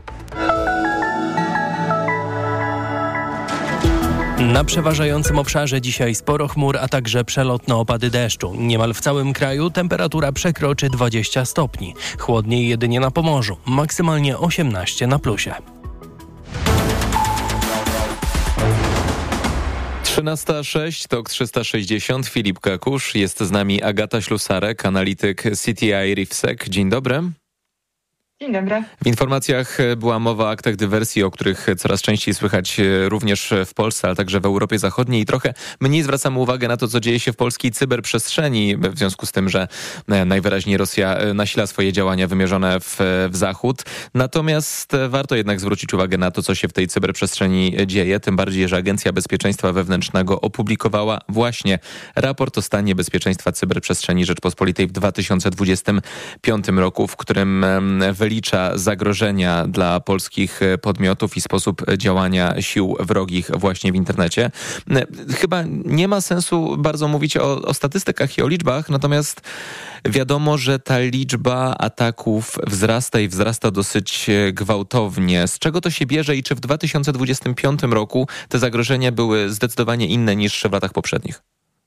Na przeważającym obszarze dzisiaj sporo chmur, a także przelotne opady deszczu. Niemal w całym kraju temperatura przekroczy 20 stopni. Chłodniej jedynie na Pomorzu, maksymalnie 18 na plusie. 13:06, TOK 360, Filip Kakusz, jest z nami Agata Ślusarek, analityk CTI RIFSEC. Dzień dobry. Dzień dobry. W informacjach była mowa o aktach dywersji, o których coraz częściej słychać również w Polsce, ale także w Europie Zachodniej i trochę mniej zwracamy uwagę na to, co dzieje się w polskiej cyberprzestrzeni, w związku z tym, że najwyraźniej Rosja nasila swoje działania wymierzone w Zachód. Natomiast warto jednak zwrócić uwagę na to, co się w tej cyberprzestrzeni dzieje, tym bardziej, że Agencja Bezpieczeństwa Wewnętrznego opublikowała właśnie raport o stanie bezpieczeństwa cyberprzestrzeni Rzeczpospolitej w 2025 roku, w którym wylicza zagrożenia dla polskich podmiotów i sposób działania sił wrogich właśnie w internecie. Chyba nie ma sensu bardzo mówić o statystykach i o liczbach, natomiast wiadomo, że ta liczba ataków wzrasta i wzrasta dosyć gwałtownie. Z czego to się bierze i czy w 2025 roku te zagrożenia były zdecydowanie inne niż w latach poprzednich?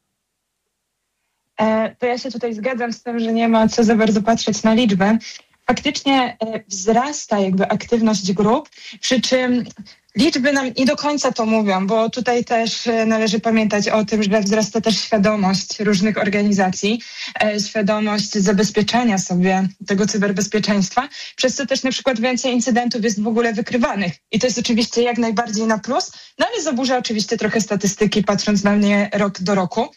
To ja się tutaj zgadzam z tym, że nie ma co za bardzo patrzeć na liczbę. Faktycznie wzrasta jakby aktywność grup, przy czym liczby nam nie do końca to mówią, bo tutaj też należy pamiętać o tym, że wzrasta też świadomość różnych organizacji, świadomość zabezpieczania sobie tego cyberbezpieczeństwa, przez co też na przykład więcej incydentów jest w ogóle wykrywanych. I to jest oczywiście jak najbardziej na plus, no ale zaburza oczywiście trochę statystyki, patrząc na nie rok do roku.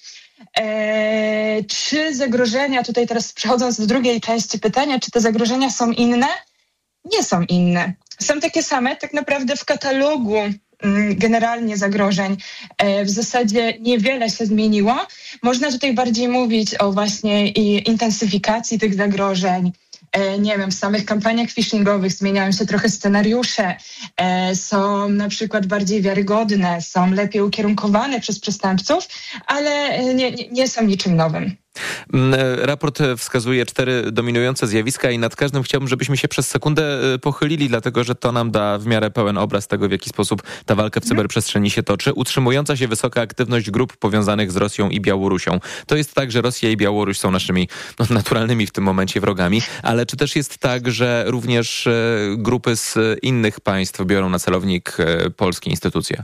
Czy zagrożenia, tutaj teraz przechodząc do drugiej części pytania, czy te zagrożenia są inne? Nie są inne. Są takie same, tak naprawdę w katalogu generalnie zagrożeń w zasadzie niewiele się zmieniło. Można tutaj bardziej mówić o właśnie intensyfikacji tych zagrożeń. Nie wiem, w samych kampaniach phishingowych zmieniają się trochę scenariusze, są na przykład bardziej wiarygodne, są lepiej ukierunkowane przez przestępców, ale nie są niczym nowym. Raport wskazuje 4 dominujące zjawiska i nad każdym chciałbym, żebyśmy się przez sekundę pochylili, dlatego że to nam da w miarę pełen obraz tego, w jaki sposób ta walka w cyberprzestrzeni się toczy. Utrzymująca się wysoka aktywność grup powiązanych z Rosją i Białorusią. To jest tak, że Rosja i Białoruś są naszymi naturalnymi w tym momencie wrogami, ale czy też jest tak, że również grupy z innych państw biorą na celownik polskie instytucje?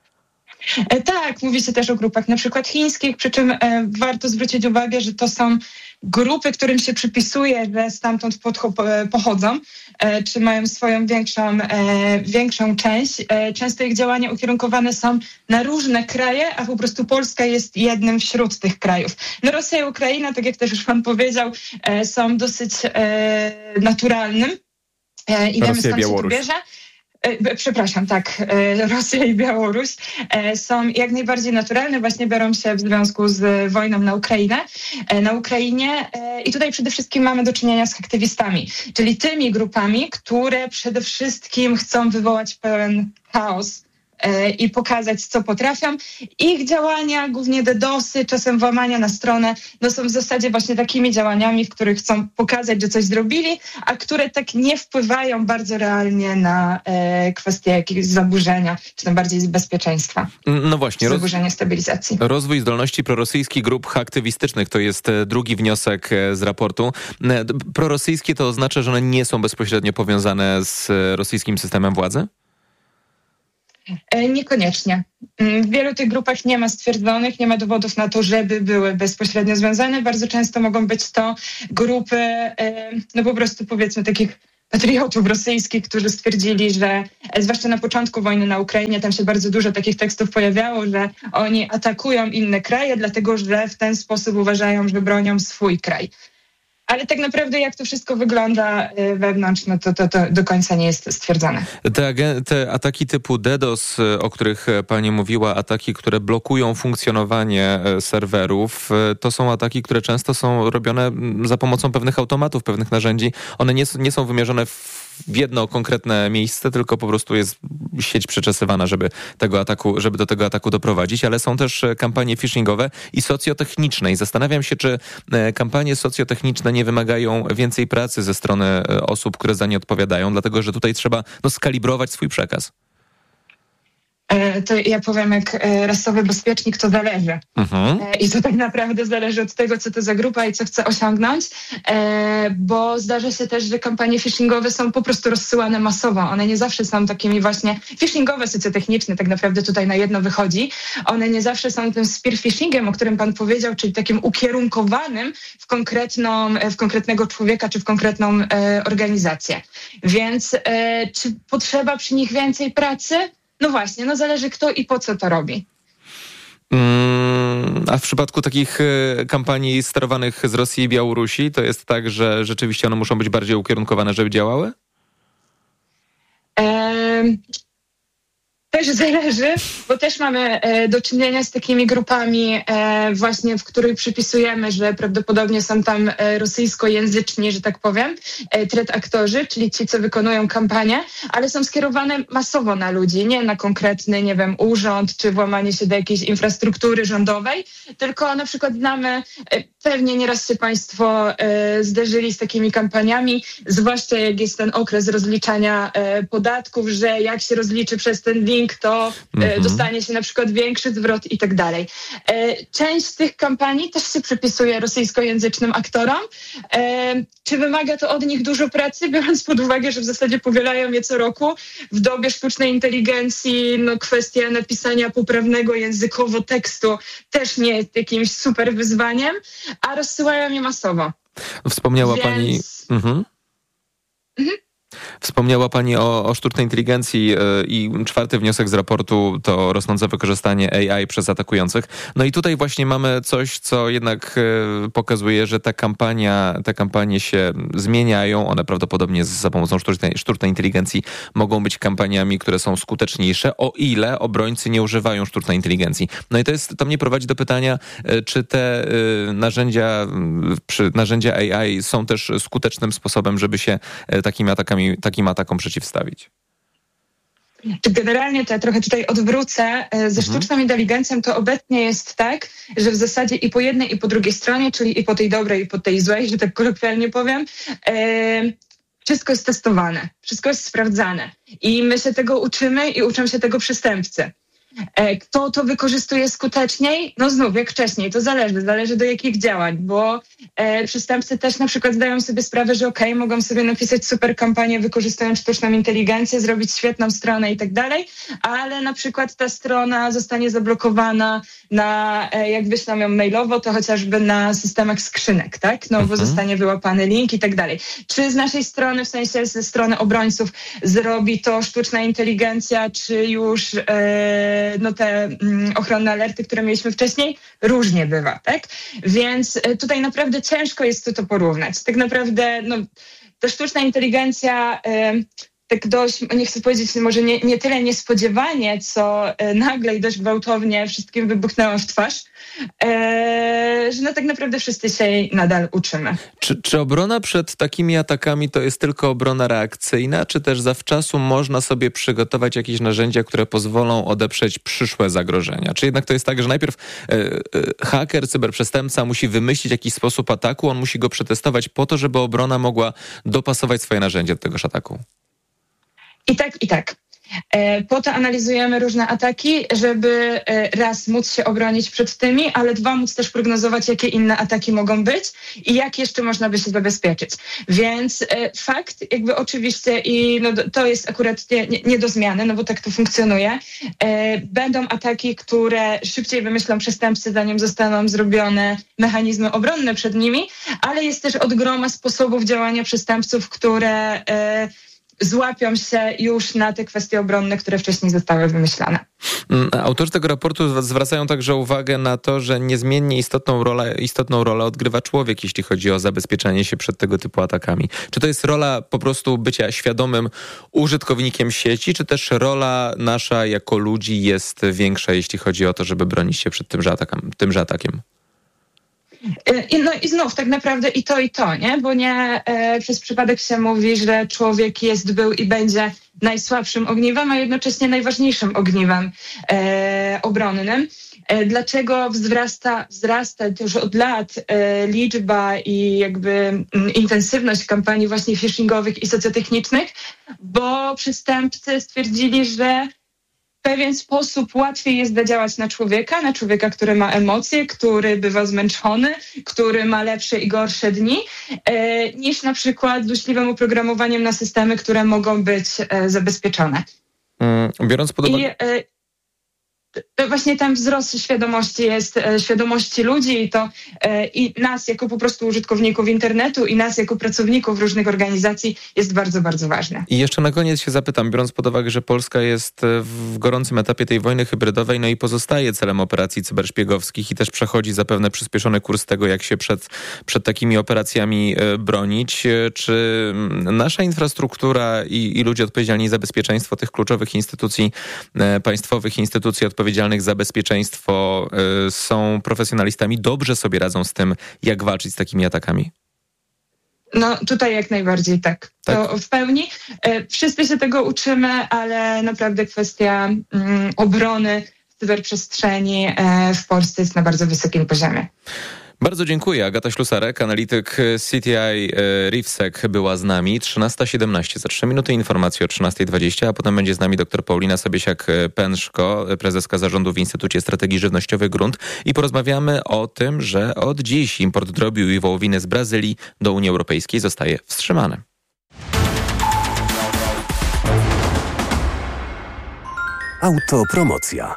Tak, mówi się też o grupach na przykład chińskich, przy czym warto zwrócić uwagę, że to są grupy, którym się przypisuje, że stamtąd pochodzą, czy mają swoją większą część. Często ich działania ukierunkowane są na różne kraje, a po prostu Polska jest jednym wśród tych krajów. No Rosja i Ukraina, tak jak też już pan powiedział, są dosyć naturalnym i wiemy, skąd się to bierze. Przepraszam, tak, Rosja i Białoruś są jak najbardziej naturalne, właśnie biorą się w związku z wojną na Ukrainie i tutaj przede wszystkim mamy do czynienia z aktywistami, czyli tymi grupami, które przede wszystkim chcą wywołać pełen chaos i pokazać, co potrafią. Ich działania, głównie DDoS-y, czasem włamania na stronę, no są w zasadzie właśnie takimi działaniami, w których chcą pokazać, że coś zrobili, a które tak nie wpływają bardzo realnie na kwestie jakiegoś zaburzenia, czy tam bardziej bezpieczeństwa. No właśnie. Zaburzenia stabilizacji. Rozwój zdolności prorosyjskich grup aktywistycznych to jest drugi wniosek z raportu. Prorosyjskie to oznacza, że one nie są bezpośrednio powiązane z rosyjskim systemem władzy? Niekoniecznie. W wielu tych grupach nie ma stwierdzonych, nie ma dowodów na to, żeby były bezpośrednio związane. Bardzo często mogą być to grupy, no po prostu powiedzmy takich patriotów rosyjskich, którzy stwierdzili, że zwłaszcza na początku wojny na Ukrainie, tam się bardzo dużo takich tekstów pojawiało, że oni atakują inne kraje, dlatego że w ten sposób uważają, że bronią swój kraj. Ale tak naprawdę jak to wszystko wygląda wewnątrz, no to do końca nie jest stwierdzone. Te ataki typu DDoS, o których pani mówiła, ataki, które blokują funkcjonowanie serwerów, to są ataki, które często są robione za pomocą pewnych automatów, pewnych narzędzi. One nie są wymierzone w jedno konkretne miejsce, tylko po prostu jest sieć przeczesywana, żeby do tego ataku doprowadzić, ale są też kampanie phishingowe i socjotechniczne. I zastanawiam się, czy kampanie socjotechniczne nie wymagają więcej pracy ze strony osób, które za nie odpowiadają, dlatego że tutaj trzeba skalibrować swój przekaz. To ja powiem, jak rasowy bezpiecznik, to zależy. I to tak naprawdę zależy od tego, co to za grupa i co chce osiągnąć, bo zdarza się też, że kampanie phishingowe są po prostu rozsyłane masowo. One nie zawsze są takimi właśnie phishingowe, socjotechniczne, tak naprawdę tutaj na jedno wychodzi. One nie zawsze są tym spear phishingiem, o którym pan powiedział, czyli takim ukierunkowanym w konkretnego człowieka, czy w konkretną organizację. Więc czy potrzeba przy nich więcej pracy? No właśnie, zależy kto i po co to robi. A w przypadku takich kampanii sterowanych z Rosji i Białorusi, to jest tak, że rzeczywiście one muszą być bardziej ukierunkowane, żeby działały? Też zależy, bo też mamy do czynienia z takimi grupami właśnie, w których przypisujemy, że prawdopodobnie są tam rosyjskojęzyczni, że tak powiem, threat aktorzy, czyli ci, co wykonują kampanię, ale są skierowane masowo na ludzi, nie na konkretny, nie wiem, urząd, czy włamanie się do jakiejś infrastruktury rządowej, tylko na przykład znamy, pewnie nieraz się państwo zderzyli z takimi kampaniami, zwłaszcza jak jest ten okres rozliczania podatków, że jak się rozliczy przez ten link, to dostanie się na przykład większy zwrot i tak dalej. Część z tych kampanii też się przypisuje rosyjskojęzycznym aktorom. Czy wymaga to od nich dużo pracy, biorąc pod uwagę, że w zasadzie powielają je co roku? W dobie sztucznej inteligencji kwestia napisania poprawnego językowo tekstu też nie jest jakimś super wyzwaniem, a rozsyłają je masowo. Wspomniała pani... Wspomniała pani o sztucznej inteligencji i 4. wniosek z raportu to rosnące wykorzystanie AI przez atakujących. No i tutaj właśnie mamy coś, co jednak pokazuje, że te kampanie się zmieniają. One prawdopodobnie za pomocą sztucznej inteligencji mogą być kampaniami, które są skuteczniejsze, o ile obrońcy nie używają sztucznej inteligencji. No i to mnie prowadzi do pytania, czy te narzędzia AI są też skutecznym sposobem, żeby się takim atakom przeciwstawić? czy generalnie to ja trochę tutaj odwrócę, ze sztuczną inteligencją to obecnie jest tak, że w zasadzie i po jednej i po drugiej stronie, czyli i po tej dobrej i po tej złej, że tak kolokwialnie powiem, wszystko jest testowane, wszystko jest sprawdzane i my się tego uczymy i uczą się tego przestępcy. Kto to wykorzystuje skuteczniej? No znów, jak wcześniej, to zależy do jakich działań, bo przestępcy też na przykład zdają sobie sprawę, że mogą sobie napisać super kampanię wykorzystując sztuczną inteligencję, zrobić świetną stronę i tak dalej, ale na przykład ta strona zostanie zablokowana na, jak wyślą ją mailowo, to chociażby na systemach skrzynek, tak? No bo zostanie wyłapany link i tak dalej. Czy z naszej strony, w sensie ze strony obrońców zrobi to sztuczna inteligencja, czy już te ochronne alerty, które mieliśmy wcześniej, różnie bywa, tak? Więc tutaj naprawdę ciężko jest to porównać. Tak naprawdę ta sztuczna inteligencja tak dość, nie chcę powiedzieć, może nie tyle niespodziewanie, co nagle i dość gwałtownie wszystkim wybuchnęło w twarz, że tak naprawdę wszyscy się jej nadal uczymy. Czy obrona przed takimi atakami to jest tylko obrona reakcyjna, czy też zawczasu można sobie przygotować jakieś narzędzia, które pozwolą odeprzeć przyszłe zagrożenia? Czy jednak to jest tak, że najpierw haker, cyberprzestępca musi wymyślić jakiś sposób ataku, on musi go przetestować po to, żeby obrona mogła dopasować swoje narzędzia do tegoż ataku? I tak. Po to analizujemy różne ataki, żeby raz móc się obronić przed tymi, ale dwa móc też prognozować, jakie inne ataki mogą być i jak jeszcze można by się zabezpieczyć. Więc fakt oczywiście i to jest akurat nie do zmiany, bo tak to funkcjonuje. Będą ataki, które szybciej wymyślą przestępcy, zanim zostaną zrobione mechanizmy obronne przed nimi, ale jest też od groma sposobów działania przestępców, które złapią się już na te kwestie obronne, które wcześniej zostały wymyślane. Autorzy tego raportu zwracają także uwagę na to, że niezmiennie istotną rolę odgrywa człowiek, jeśli chodzi o zabezpieczenie się przed tego typu atakami. Czy to jest rola po prostu bycia świadomym użytkownikiem sieci, czy też rola nasza jako ludzi jest większa, jeśli chodzi o to, żeby bronić się przed tymże atakiem? I znów tak naprawdę i to, nie? Bo nie przez przypadek się mówi, że człowiek był i będzie najsłabszym ogniwem, a jednocześnie najważniejszym ogniwem obronnym. Dlaczego wzrasta już od lat liczba i intensywność kampanii właśnie phishingowych i socjotechnicznych, bo przestępcy stwierdzili, że w pewien sposób łatwiej jest zadziałać na człowieka, który ma emocje, który bywa zmęczony, który ma lepsze i gorsze dni, niż na przykład złośliwym oprogramowaniem na systemy, które mogą być zabezpieczone. Biorąc pod uwagę... To właśnie ten wzrost świadomości ludzi i nas jako po prostu użytkowników internetu i nas jako pracowników różnych organizacji jest bardzo, bardzo ważne. I jeszcze na koniec się zapytam, biorąc pod uwagę, że Polska jest w gorącym etapie tej wojny hybrydowej, i pozostaje celem operacji cyberszpiegowskich i też przechodzi zapewne przyspieszony kurs tego, jak się przed takimi operacjami bronić. Czy nasza infrastruktura i ludzie odpowiedzialni za bezpieczeństwo tych kluczowych instytucji państwowych, instytucji odpowiedzialnych za bezpieczeństwo są profesjonalistami, dobrze sobie radzą z tym, jak walczyć z takimi atakami? Tutaj jak najbardziej tak. To w pełni. Wszyscy się tego uczymy, ale naprawdę kwestia obrony w cyberprzestrzeni w Polsce jest na bardzo wysokim poziomie. Bardzo dziękuję. Agata Ślusarek, analityk CTI RIFSEC była z nami. 13:17. Za 3 minuty informacje o 13:20, a potem będzie z nami dr Paulina Sobiesiak-Pęszko, prezeska zarządu w Instytucie Strategii Żywnościowej Grunt i porozmawiamy o tym, że od dziś import drobiu i wołowiny z Brazylii do Unii Europejskiej zostaje wstrzymany. Autopromocja.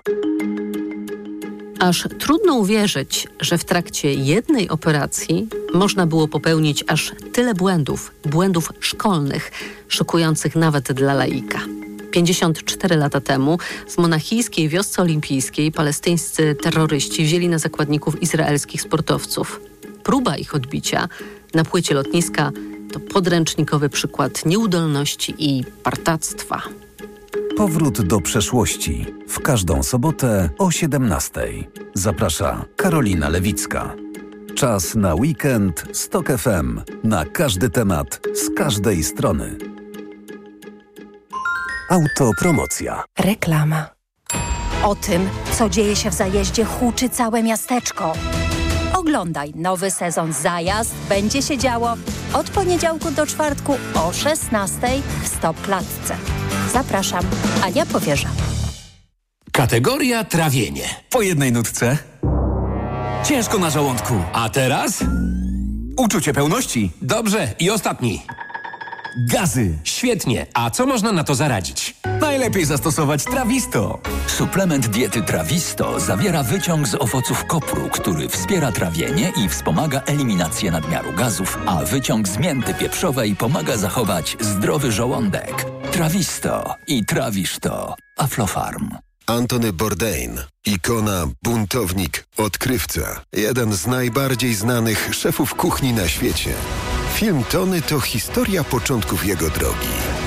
Aż trudno uwierzyć, że w trakcie jednej operacji można było popełnić aż tyle błędów szkolnych, szokujących nawet dla laika. 54 lata temu w monachijskiej wiosce olimpijskiej palestyńscy terroryści wzięli na zakładników izraelskich sportowców. Próba ich odbicia na płycie lotniska to podręcznikowy przykład nieudolności i partactwa. Powrót do przeszłości. W każdą sobotę o 17:00. Zaprasza Karolina Lewicka. Czas na weekend z TOK FM. Na każdy temat, z każdej strony. Autopromocja. Reklama. O tym, co dzieje się w zajeździe, huczy całe miasteczko. Oglądaj nowy sezon Zajazd. Będzie się działo od poniedziałku do czwartku o 16:00 w Stop Klatce. Zapraszam, Ania Powierza. Kategoria trawienie. Po jednej nutce. Ciężko na żołądku. A teraz? Uczucie pełności. Dobrze. I ostatni. Gazy. Świetnie. A co można na to zaradzić? Najlepiej zastosować Trawisto. Suplement diety Trawisto zawiera wyciąg z owoców kopru, który wspiera trawienie i wspomaga eliminację nadmiaru gazów, a wyciąg z mięty pieprzowej pomaga zachować zdrowy żołądek. Trawisto i trawisz to. Aflofarm. Antony Bourdain, ikona, buntownik, odkrywca. Jeden z najbardziej znanych szefów kuchni na świecie. Film Tony to historia początków jego drogi.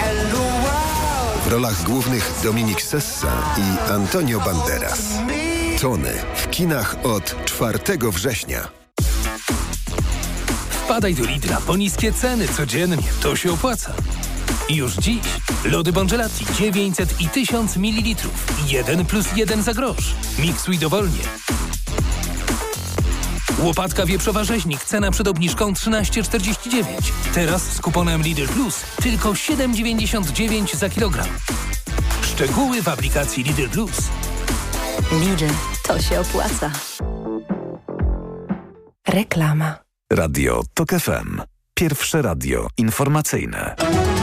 W rolach głównych Dominik Sessa i Antonio Banderas. Tony w kinach od 4 września. Wpadaj do Lidla po niskie ceny codziennie. To się opłaca. I już dziś lody Bongelati 900 i 1000 ml. 1+1 za grosz. Miksuj dowolnie. Łopatka wieprzowa rzeźnik, cena przed obniżką 13,49. Teraz z kuponem Lidl Plus tylko 7,99 za kilogram. Szczegóły w aplikacji Lidl Plus. Lidl, to się opłaca. Reklama. Radio TOK FM. Pierwsze radio informacyjne.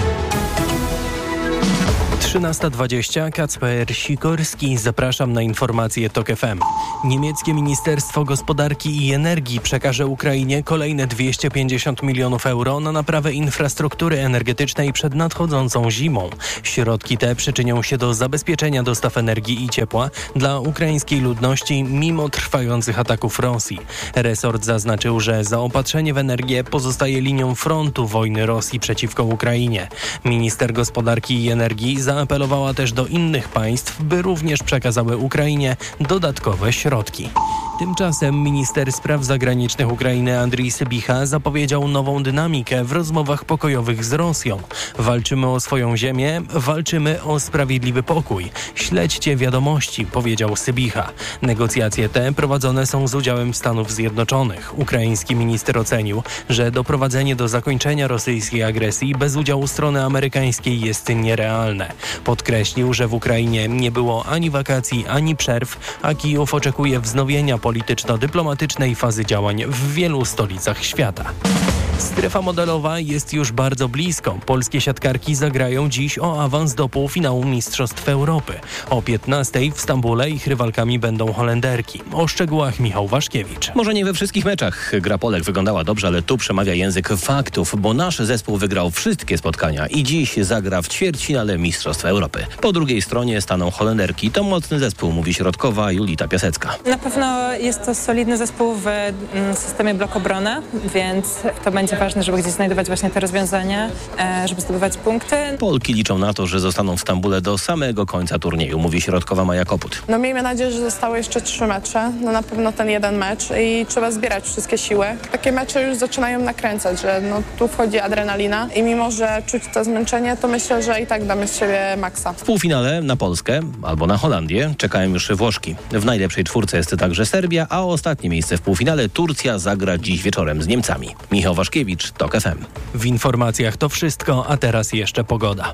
13:20, Kacper Sikorski. Zapraszam na informacje TOK FM. Niemieckie Ministerstwo Gospodarki i Energii przekaże Ukrainie kolejne 250 milionów euro na naprawę infrastruktury energetycznej przed nadchodzącą zimą. Środki te przyczynią się do zabezpieczenia dostaw energii i ciepła dla ukraińskiej ludności mimo trwających ataków Rosji. Resort zaznaczył, że zaopatrzenie w energię pozostaje linią frontu wojny Rosji przeciwko Ukrainie. Minister Gospodarki i Energii zaapelowała też do innych państw, by również przekazały Ukrainie dodatkowe środki. Tymczasem minister spraw zagranicznych Ukrainy Andrii Sybicha zapowiedział nową dynamikę w rozmowach pokojowych z Rosją. Walczymy o swoją ziemię, walczymy o sprawiedliwy pokój. Śledźcie wiadomości, powiedział Sybicha. Negocjacje te prowadzone są z udziałem Stanów Zjednoczonych. Ukraiński minister ocenił, że doprowadzenie do zakończenia rosyjskiej agresji bez udziału strony amerykańskiej jest nierealne. Podkreślił, że w Ukrainie nie było ani wakacji, ani przerw, a Kijów oczekuje wznowienia polityczno-dyplomatycznej fazy działań w wielu stolicach świata. Strefa modelowa jest już bardzo blisko. Polskie siatkarki zagrają dziś o awans do półfinału Mistrzostw Europy. O 15:00 w Stambule ich rywalkami będą Holenderki. O szczegółach Michał Waszkiewicz. Może nie we wszystkich meczach gra Polek wyglądała dobrze, ale tu przemawia język faktów, bo nasz zespół wygrał wszystkie spotkania i dziś zagra w ćwierćfinale Mistrzostw Europy. Po drugiej stronie staną Holenderki. To mocny zespół, mówi środkowa Julita Piasecka. Na pewno jest to solidny zespół w systemie blok-obrony, więc to będzie ważne, żeby gdzieś znajdować właśnie te rozwiązania, żeby zdobywać punkty. Polki liczą na to, że zostaną w Stambule do samego końca turnieju, mówi środkowa Maja Koput. Miejmy nadzieję, że zostały jeszcze 3 mecze. Na pewno ten jeden mecz i trzeba zbierać wszystkie siły. Takie mecze już zaczynają nakręcać, że tu wchodzi adrenalina i mimo, że czuć to zmęczenie, to myślę, że i tak damy z siebie maksa. W półfinale na Polskę albo na Holandię czekają już Włoszki. W najlepszej czwórce jest także Serbia, a o ostatnie miejsce w półfinale Turcja zagra dziś wieczorem z Niemcami. Michał Waszkiewicz, TOK FM. W informacjach to wszystko, a teraz jeszcze pogoda.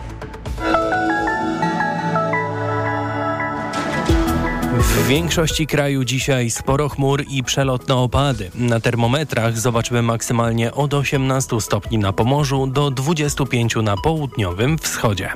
W większości kraju dzisiaj sporo chmur i przelotne opady. Na termometrach zobaczymy maksymalnie od 18 stopni na Pomorzu do 25 na południowym wschodzie.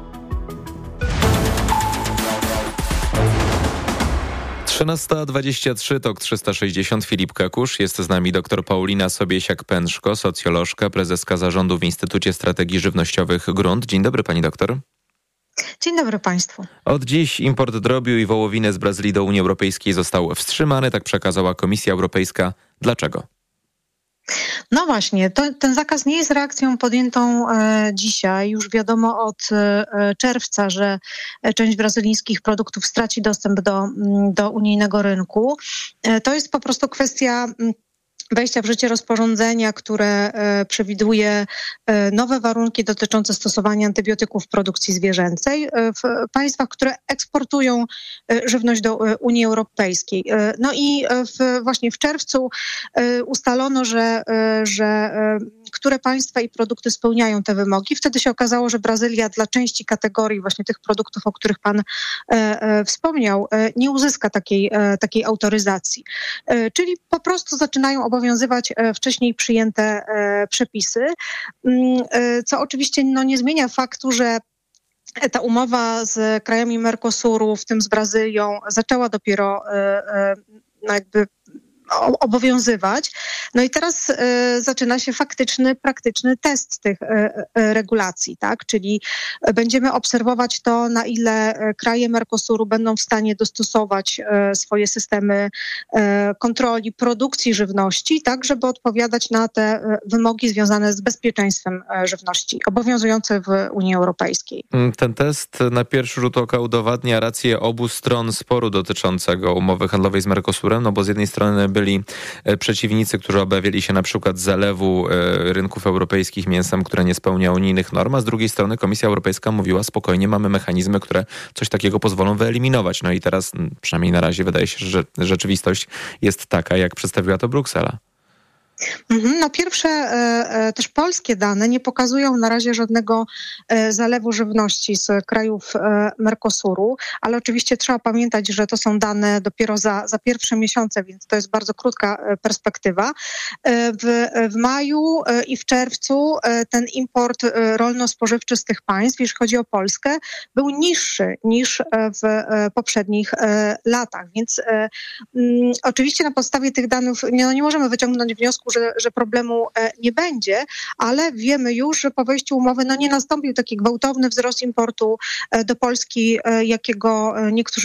Trzynasta 23, TOK 360, Filip Kakusz. Jest z nami dr Paulina Sobiesiak-Pęczko, socjolożka, prezeska zarządu w Instytucie Strategii Żywnościowych Grunt. Dzień dobry, pani doktor. Dzień dobry państwu. Od dziś import drobiu i wołowiny z Brazylii do Unii Europejskiej został wstrzymany, tak przekazała Komisja Europejska. Dlaczego? No właśnie, ten zakaz nie jest reakcją podjętą dzisiaj. Już wiadomo od czerwca, że część brazylijskich produktów straci dostęp do unijnego rynku. To jest po prostu kwestia wejścia w życie rozporządzenia, które przewiduje nowe warunki dotyczące stosowania antybiotyków w produkcji zwierzęcej w państwach, które eksportują żywność do Unii Europejskiej. No i właśnie w czerwcu ustalono, że które państwa i produkty spełniają te wymogi. Wtedy się okazało, że Brazylia dla części kategorii właśnie tych produktów, o których pan wspomniał, nie uzyska takiej autoryzacji. Czyli po prostu zaczynają obowiązywać wcześniej przyjęte przepisy, co oczywiście nie zmienia faktu, że ta umowa z krajami Mercosuru, w tym z Brazylią, zaczęła dopiero obowiązywać. No i teraz zaczyna się praktyczny test tych regulacji, tak? Czyli będziemy obserwować to, na ile kraje Mercosuru będą w stanie dostosować swoje systemy kontroli produkcji żywności, tak, żeby odpowiadać na te wymogi związane z bezpieczeństwem żywności, obowiązujące w Unii Europejskiej. Ten test na pierwszy rzut oka udowadnia rację obu stron sporu dotyczącego umowy handlowej z Mercosurem, no bo z jednej strony byli przeciwnicy, którzy obawiali się na przykład zalewu rynków europejskich mięsem, które nie spełnia unijnych norm, a z drugiej strony Komisja Europejska mówiła spokojnie, mamy mechanizmy, które coś takiego pozwolą wyeliminować. No i teraz, przynajmniej na razie, wydaje się, że rzeczywistość jest taka, jak przedstawiła to Bruksela. No pierwsze też polskie dane nie pokazują na razie żadnego zalewu żywności z krajów Mercosuru, ale oczywiście trzeba pamiętać, że to są dane dopiero za pierwsze miesiące, więc to jest bardzo krótka perspektywa. W maju i w czerwcu ten import rolno-spożywczy z tych państw, jeśli chodzi o Polskę, był niższy niż w poprzednich latach, więc oczywiście na podstawie tych danych nie możemy wyciągnąć wniosku, że problemu nie będzie, ale wiemy już, że po wejściu umowy nie nastąpił taki gwałtowny wzrost importu do Polski, jakiego niektórzy